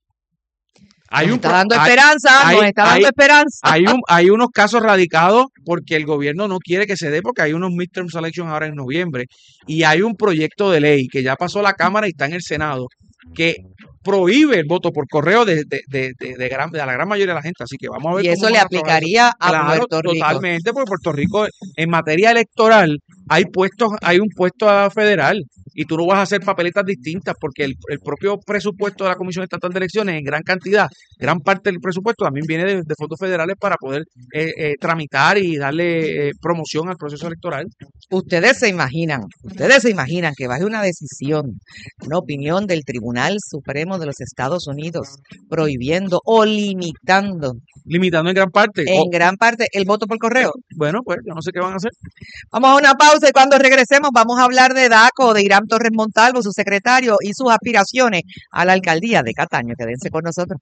Nos está dando esperanza. Hay unos casos radicados porque el gobierno no quiere que se dé porque hay unos midterm elections ahora en noviembre y hay un proyecto de ley que ya pasó a la Cámara y está en el Senado que prohíbe el voto por correo de la gran mayoría de la gente, así que vamos a ver. Y eso le aplicaría a Puerto Rico. Totalmente, porque Puerto Rico en materia electoral hay un puesto federal y tú no vas a hacer papeletas distintas porque el propio presupuesto de la Comisión Estatal de Elecciones en gran cantidad, gran parte del presupuesto también viene de fondos federales para poder tramitar y darle promoción al proceso electoral. Ustedes se imaginan que baje una decisión, una opinión del Tribunal Supremo de los Estados Unidos prohibiendo o limitando en gran parte el voto por correo. Bueno, pues yo no sé qué van a hacer. Vamos a una pausa y cuando regresemos vamos a hablar de DACO, de Irán Torres Montalvo, su secretario, y sus aspiraciones a la alcaldía de Cataño. Quédense con nosotros.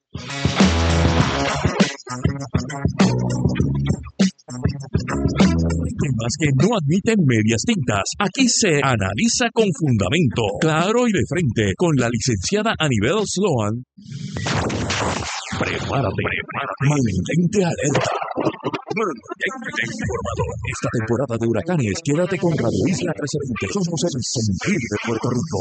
Temas que no admiten medias tintas. Aquí se analiza con fundamento, claro y de frente, con la licenciada Anibel Sloan. Prepárate. Mantente alerta. Mantente informado. Esta temporada de huracanes, quédate con Radio Isla 1320. Somos el sentir de Puerto Rico.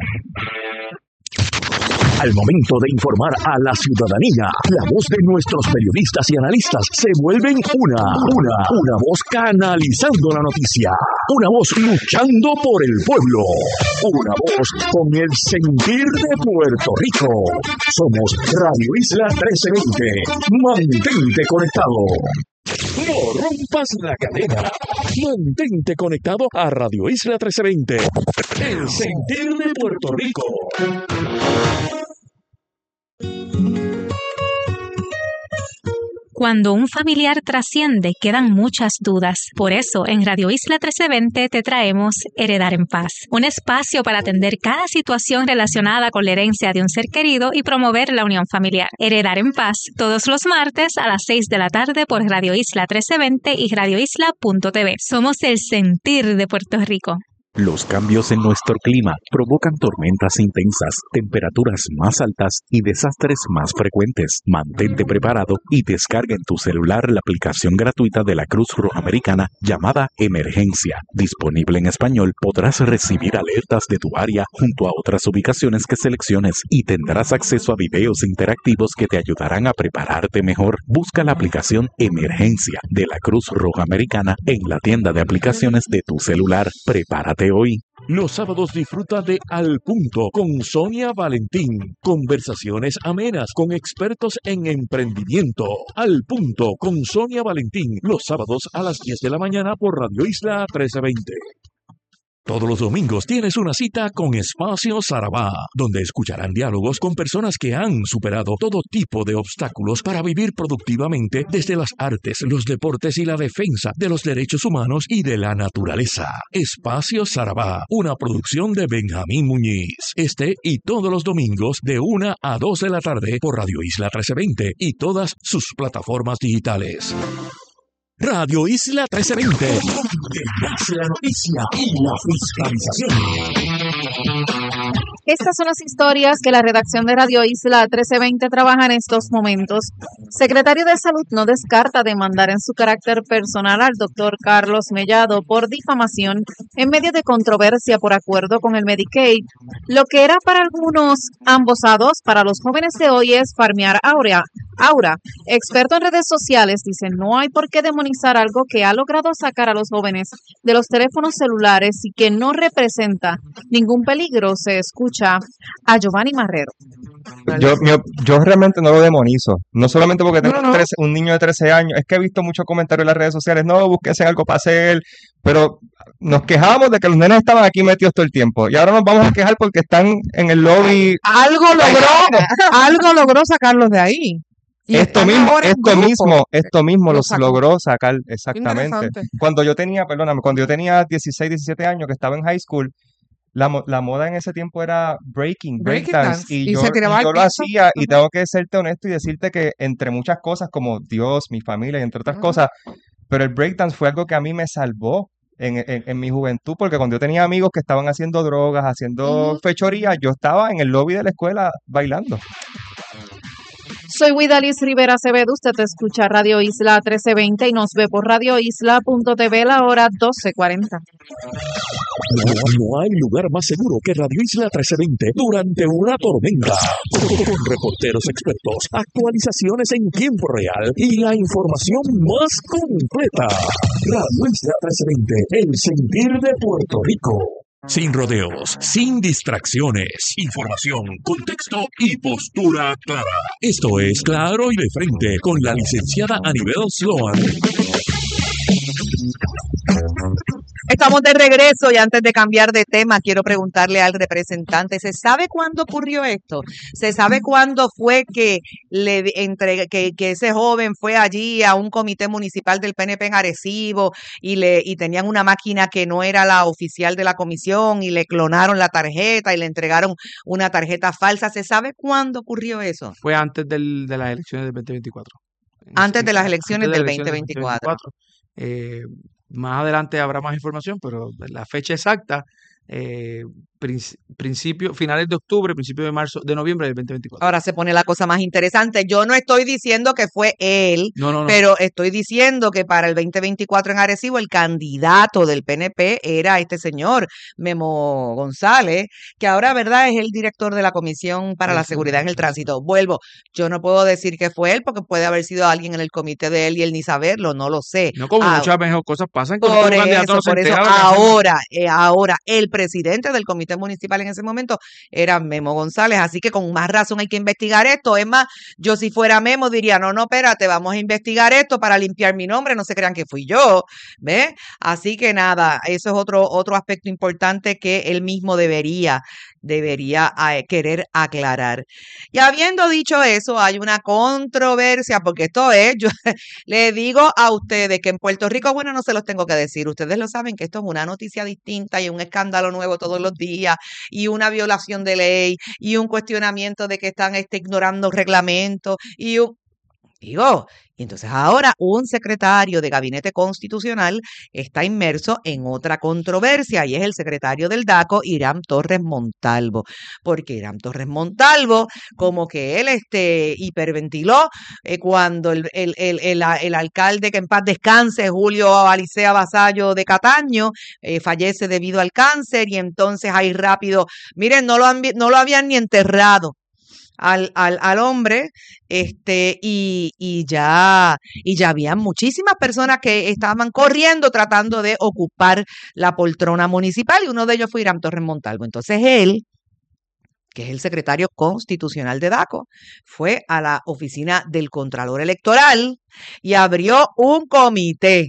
Al momento de informar a la ciudadanía, la voz de nuestros periodistas y analistas se vuelven una voz canalizando la noticia, una voz luchando por el pueblo, una voz con el sentir de Puerto Rico. Somos Radio Isla 1320. Mantente conectado. No rompas la cadena. Mantente conectado a Radio Isla 1320. El sentir de Puerto Rico. Cuando un familiar trasciende, quedan muchas dudas. Por eso, en Radio Isla 1320 te traemos Heredar en Paz, un espacio para atender cada situación relacionada con la herencia de un ser querido y promover la unión familiar. Heredar en Paz, todos los martes a las 6 de la tarde por Radio Isla 1320 y radioisla.tv. Somos el sentir de Puerto Rico. Los cambios en nuestro clima provocan tormentas intensas, temperaturas más altas y desastres más frecuentes. Mantente preparado y descarga en tu celular la aplicación gratuita de la Cruz Roja Americana llamada Emergencia. Disponible en español, podrás recibir alertas de tu área junto a otras ubicaciones que selecciones y tendrás acceso a videos interactivos que te ayudarán a prepararte mejor. Busca la aplicación Emergencia de la Cruz Roja Americana en la tienda de aplicaciones de tu celular. Prepárate hoy. Los sábados disfruta de Al Punto con Sonia Valentín. Conversaciones amenas con expertos en emprendimiento. Al Punto con Sonia Valentín. Los sábados a las 10 de la mañana por Radio Isla 1320. Todos los domingos tienes una cita con Espacio Sarabá, donde escucharán diálogos con personas que han superado todo tipo de obstáculos para vivir productivamente desde las artes, los deportes y la defensa de los derechos humanos y de la naturaleza. Espacio Sarabá, una producción de Benjamín Muñiz. Este y todos los domingos de 1 a 2 de la tarde por Radio Isla 1320 y todas sus plataformas digitales. Radio Isla 1320, la noticia y la fiscalización. Estas son las historias que la redacción de Radio Isla 1320 trabaja en estos momentos. Secretario de Salud no descarta demandar en su carácter personal al doctor Carlos Mellado por difamación en medio de controversia por acuerdo con el Medicaid. Lo que era para algunos ambos a dos, para los jóvenes de hoy es farmear aura. Experto en redes sociales, dice, no hay por qué demonizar algo que ha logrado sacar a los jóvenes de los teléfonos celulares y que no representa ningún peligro. Se escucha a Giovanni Marrero. Yo realmente no lo demonizo, no solamente porque tengo un niño de 13 años, es que he visto muchos comentarios en las redes sociales, no, búsquense algo para hacer, pero nos quejamos de que los nenes estaban aquí metidos todo el tiempo y ahora nos vamos a quejar porque están en el lobby. Algo logró sacarlos de ahí. Y esto mismo los logró sacar, exactamente. Cuando yo tenía 16, 17 años, que estaba en high school, la moda en ese tiempo era breakdance, y yo lo hacía, y tengo que serte honesto y decirte que entre muchas cosas, como Dios, mi familia y entre otras cosas, pero el breakdance fue algo que a mí me salvó en mi juventud, porque cuando yo tenía amigos que estaban haciendo drogas, haciendo fechorías, yo estaba en el lobby de la escuela bailando. Soy Widalis Rivera Acevedo, usted escucha Radio Isla 1320 y nos ve por radioisla.tv la hora 12:40. No hay lugar más seguro que Radio Isla 1320 durante una tormenta. Con reporteros expertos, actualizaciones en tiempo real y la información más completa. Radio Isla 1320, el sentir de Puerto Rico. Sin rodeos, sin distracciones, información, contexto y postura clara. Esto es Claro y de Frente con la licenciada Anibel Sloan. Estamos de regreso y antes de cambiar de tema quiero preguntarle al representante, ¿se sabe cuándo ocurrió esto? ¿Se sabe cuándo fue que que ese joven fue allí a un comité municipal del PNP en Arecibo y tenían una máquina que no era la oficial de la comisión y le clonaron la tarjeta y le entregaron una tarjeta falsa? ¿Se sabe cuándo ocurrió eso? Fue antes de las elecciones del 2024. Antes de las elecciones del 2024. Más adelante habrá más información, pero la fecha exacta, finales de octubre, principio de noviembre del 2024. Ahora se pone la cosa más interesante. Yo no estoy diciendo que fue él, pero estoy diciendo que para el 2024 en Arecibo el candidato del PNP era este señor, Memo González, que ahora, ¿verdad?, es el director de la Comisión para la Seguridad en el Tránsito. Yo no puedo decir que fue él porque puede haber sido alguien en el comité de él y él ni saberlo, no lo sé. No, como muchas mejor cosas pasan con por eso, ahora el presidente del comité municipal en ese momento era Memo González, así que con más razón hay que investigar esto. Es más, yo si fuera Memo diría, no, espérate, vamos a investigar esto para limpiar mi nombre, no se crean que fui yo, ¿ves? Así que nada, eso es otro aspecto importante que él mismo debería debería querer aclarar. Y habiendo dicho eso, hay una controversia, porque esto es, yo le digo a ustedes que en Puerto Rico, bueno, no se los tengo que decir, ustedes lo saben que esto es una noticia distinta y un escándalo nuevo todos los días y una violación de ley y un cuestionamiento de que están ignorando reglamentos y y entonces ahora un secretario de Gabinete Constitucional está inmerso en otra controversia y es el secretario del DACO, Hiram Torres Montalvo, porque Hiram Torres Montalvo como que él hiperventiló cuando el alcalde, que en paz descanse, Julio Alicea Vasallo de Cataño, fallece debido al cáncer y entonces ahí rápido, miren, no lo habían ni enterrado al hombre, y ya había muchísimas personas que estaban corriendo tratando de ocupar la poltrona municipal y uno de ellos fue Hiram Torres Montalvo. Entonces él, que es el secretario constitucional de DACO, fue a la oficina del Contralor Electoral y abrió un comité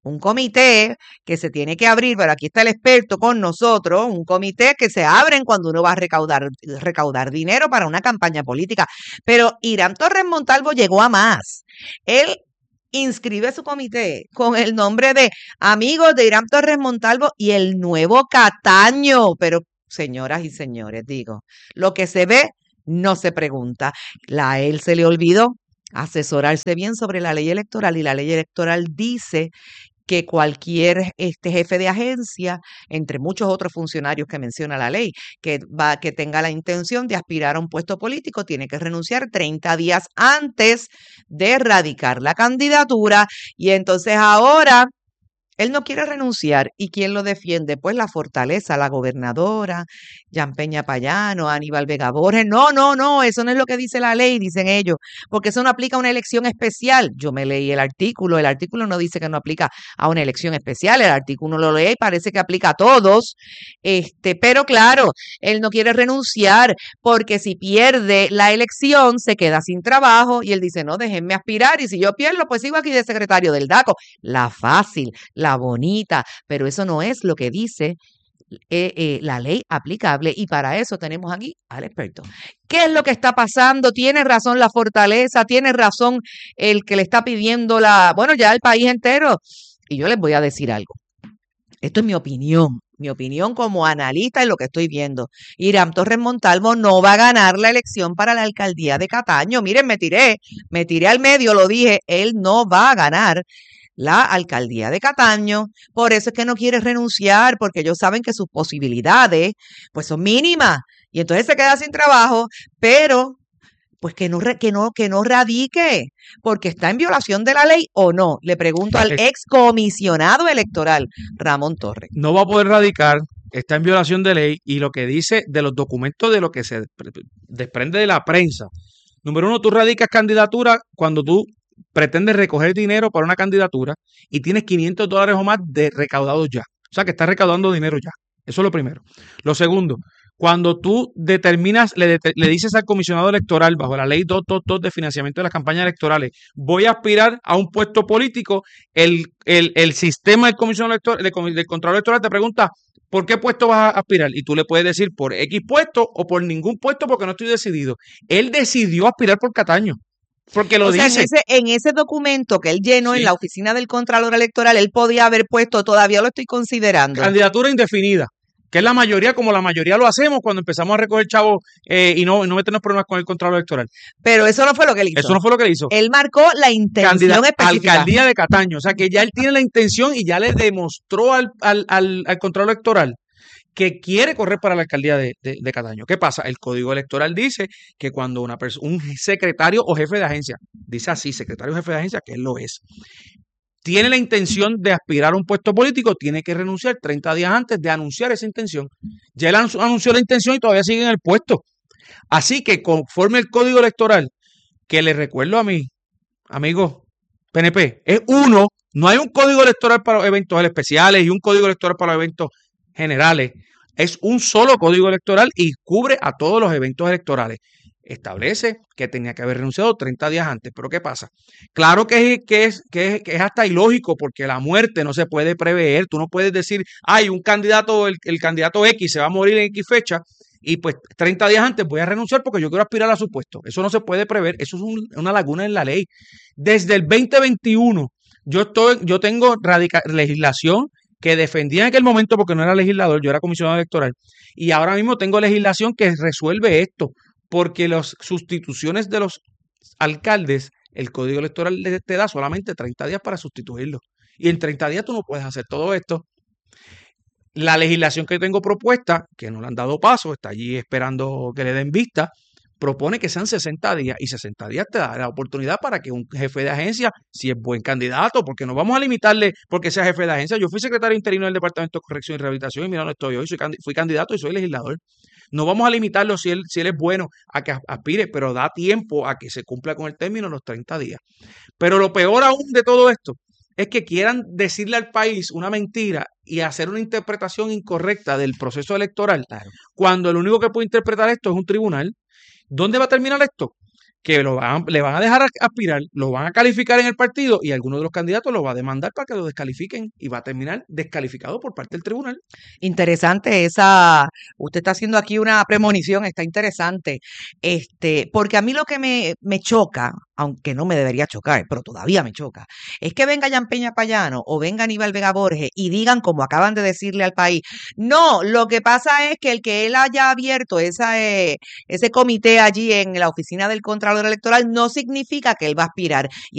que se tiene que abrir, pero aquí está el experto con nosotros, un comité que se abren cuando uno va a recaudar dinero para una campaña política. Pero Hiram Torres Montalvo llegó a más. Él inscribe su comité con el nombre de Amigos de Hiram Torres Montalvo y el Nuevo Cataño. Pero, señoras y señores, digo, lo que se ve no se pregunta. A él se le olvidó asesorarse bien sobre la ley electoral y la ley electoral dice que cualquier jefe de agencia, entre muchos otros funcionarios que menciona la ley, que tenga la intención de aspirar a un puesto político, tiene que renunciar 30 días antes de radicar la candidatura. Y entonces ahora él no quiere renunciar. ¿Y quién lo defiende? Pues la Fortaleza, la gobernadora, Jan Peña Payano, Aníbal Vega Borges. No, eso no es lo que dice la ley, dicen ellos, porque eso no aplica a una elección especial. Yo me leí el artículo no dice que no aplica a una elección especial, el artículo lo lee y parece que aplica a todos, pero claro, él no quiere renunciar porque si pierde la elección se queda sin trabajo y él dice, no, déjenme aspirar y si yo pierdo, pues sigo aquí de secretario del DACO. La fácil, la bonita, pero eso no es lo que dice la ley aplicable y para eso tenemos aquí al experto. ¿Qué es lo que está pasando? ¿Tiene razón la Fortaleza? ¿Tiene razón el que le está pidiendo ya el país entero? Y yo les voy a decir algo. Esto es mi opinión como analista en lo que estoy viendo. Hiram Torres Montalvo no va a ganar la elección para la alcaldía de Cataño. Miren, me tiré al medio, lo dije, él no va a ganar la alcaldía de Cataño, por eso es que no quiere renunciar, porque ellos saben que sus posibilidades pues son mínimas, y entonces se queda sin trabajo, pero pues que no radique, porque está en violación de la ley o no. Le pregunto al excomisionado electoral, Ramón Torres. No va a poder radicar, está en violación de ley, y lo que dice de los documentos de lo que se desprende de la prensa. Número 1, tú radicas candidatura cuando tú pretendes recoger dinero para una candidatura y tienes $500 o más de recaudados ya. O sea que estás recaudando dinero ya. Eso es lo primero. Lo segundo, cuando tú determinas, le dices al comisionado electoral bajo la ley 222 de financiamiento de las campañas electorales, voy a aspirar a un puesto político, el sistema del comisionado electoral, del Contralor Electoral te pregunta, ¿por qué puesto vas a aspirar? Y tú le puedes decir por X puesto o por ningún puesto porque no estoy decidido. Él decidió aspirar por Cataño. Porque lo dice. En ese documento que él llenó en la oficina del Contralor Electoral, él podía haber puesto, todavía lo estoy considerando, candidatura indefinida, que es la mayoría, como la mayoría lo hacemos cuando empezamos a recoger chavos y no meternos problemas con el Contralor Electoral. Pero eso no fue lo que él hizo. Eso no fue lo que él hizo. Él marcó la intención específica. Alcaldía de Cataño, o sea que ya él tiene la intención y ya le demostró al Contralor Electoral que quiere correr para la alcaldía de Cataño. ¿Qué pasa? El Código Electoral dice que cuando un secretario o jefe de agencia, dice así, secretario o jefe de agencia, que él lo es, tiene la intención de aspirar a un puesto político, tiene que renunciar 30 días antes de anunciar esa intención. Ya él anunció la intención y todavía sigue en el puesto. Así que conforme el Código Electoral, que le recuerdo a mi amigo PNP, es uno, no hay un Código Electoral para los eventos especiales y un Código Electoral para los eventos generales. Es un solo código electoral y cubre a todos los eventos electorales. Establece que tenía que haber renunciado 30 días antes. ¿Pero qué pasa? Claro que es hasta ilógico porque la muerte no se puede prever. Tú no puedes decir, un candidato, el candidato X se va a morir en X fecha y pues 30 días antes voy a renunciar porque yo quiero aspirar a su puesto. Eso no se puede prever, eso es una laguna en la ley. Desde el 2021 yo tengo legislación que defendía en aquel momento porque no era legislador, yo era comisionado electoral, y ahora mismo tengo legislación que resuelve esto, porque las sustituciones de los alcaldes, el Código Electoral te da solamente 30 días para sustituirlos, y en 30 días tú no puedes hacer todo esto. La legislación que tengo propuesta, que no le han dado paso, está allí esperando que le den vista, propone que sean 60 días, y 60 días te da la oportunidad para que un jefe de agencia, si es buen candidato, porque no vamos a limitarle porque sea jefe de agencia. Yo fui secretario interino del Departamento de Corrección y Rehabilitación, y mira dónde estoy hoy, fui candidato y soy legislador. No vamos a limitarlo si él es bueno a que aspire, pero da tiempo a que se cumpla con el término de los 30 días. Pero lo peor aún de todo esto es que quieran decirle al país una mentira y hacer una interpretación incorrecta del proceso electoral, cuando el único que puede interpretar esto es un tribunal. ¿Dónde va a terminar esto? Que le van a dejar aspirar, lo van a calificar en el partido y alguno de los candidatos lo va a demandar para que lo descalifiquen y va a terminar descalificado por parte del tribunal. Interesante usted está haciendo aquí una premonición, está interesante, porque a mí lo que me choca, aunque no me debería chocar, pero todavía me choca, es que venga Jan Peña Payano o venga Aníbal Vega Borges y digan, como acaban de decirle al país, no, lo que pasa es que el que él haya abierto ese comité allí en la oficina del Contralor Electoral no significa que él va a aspirar. Y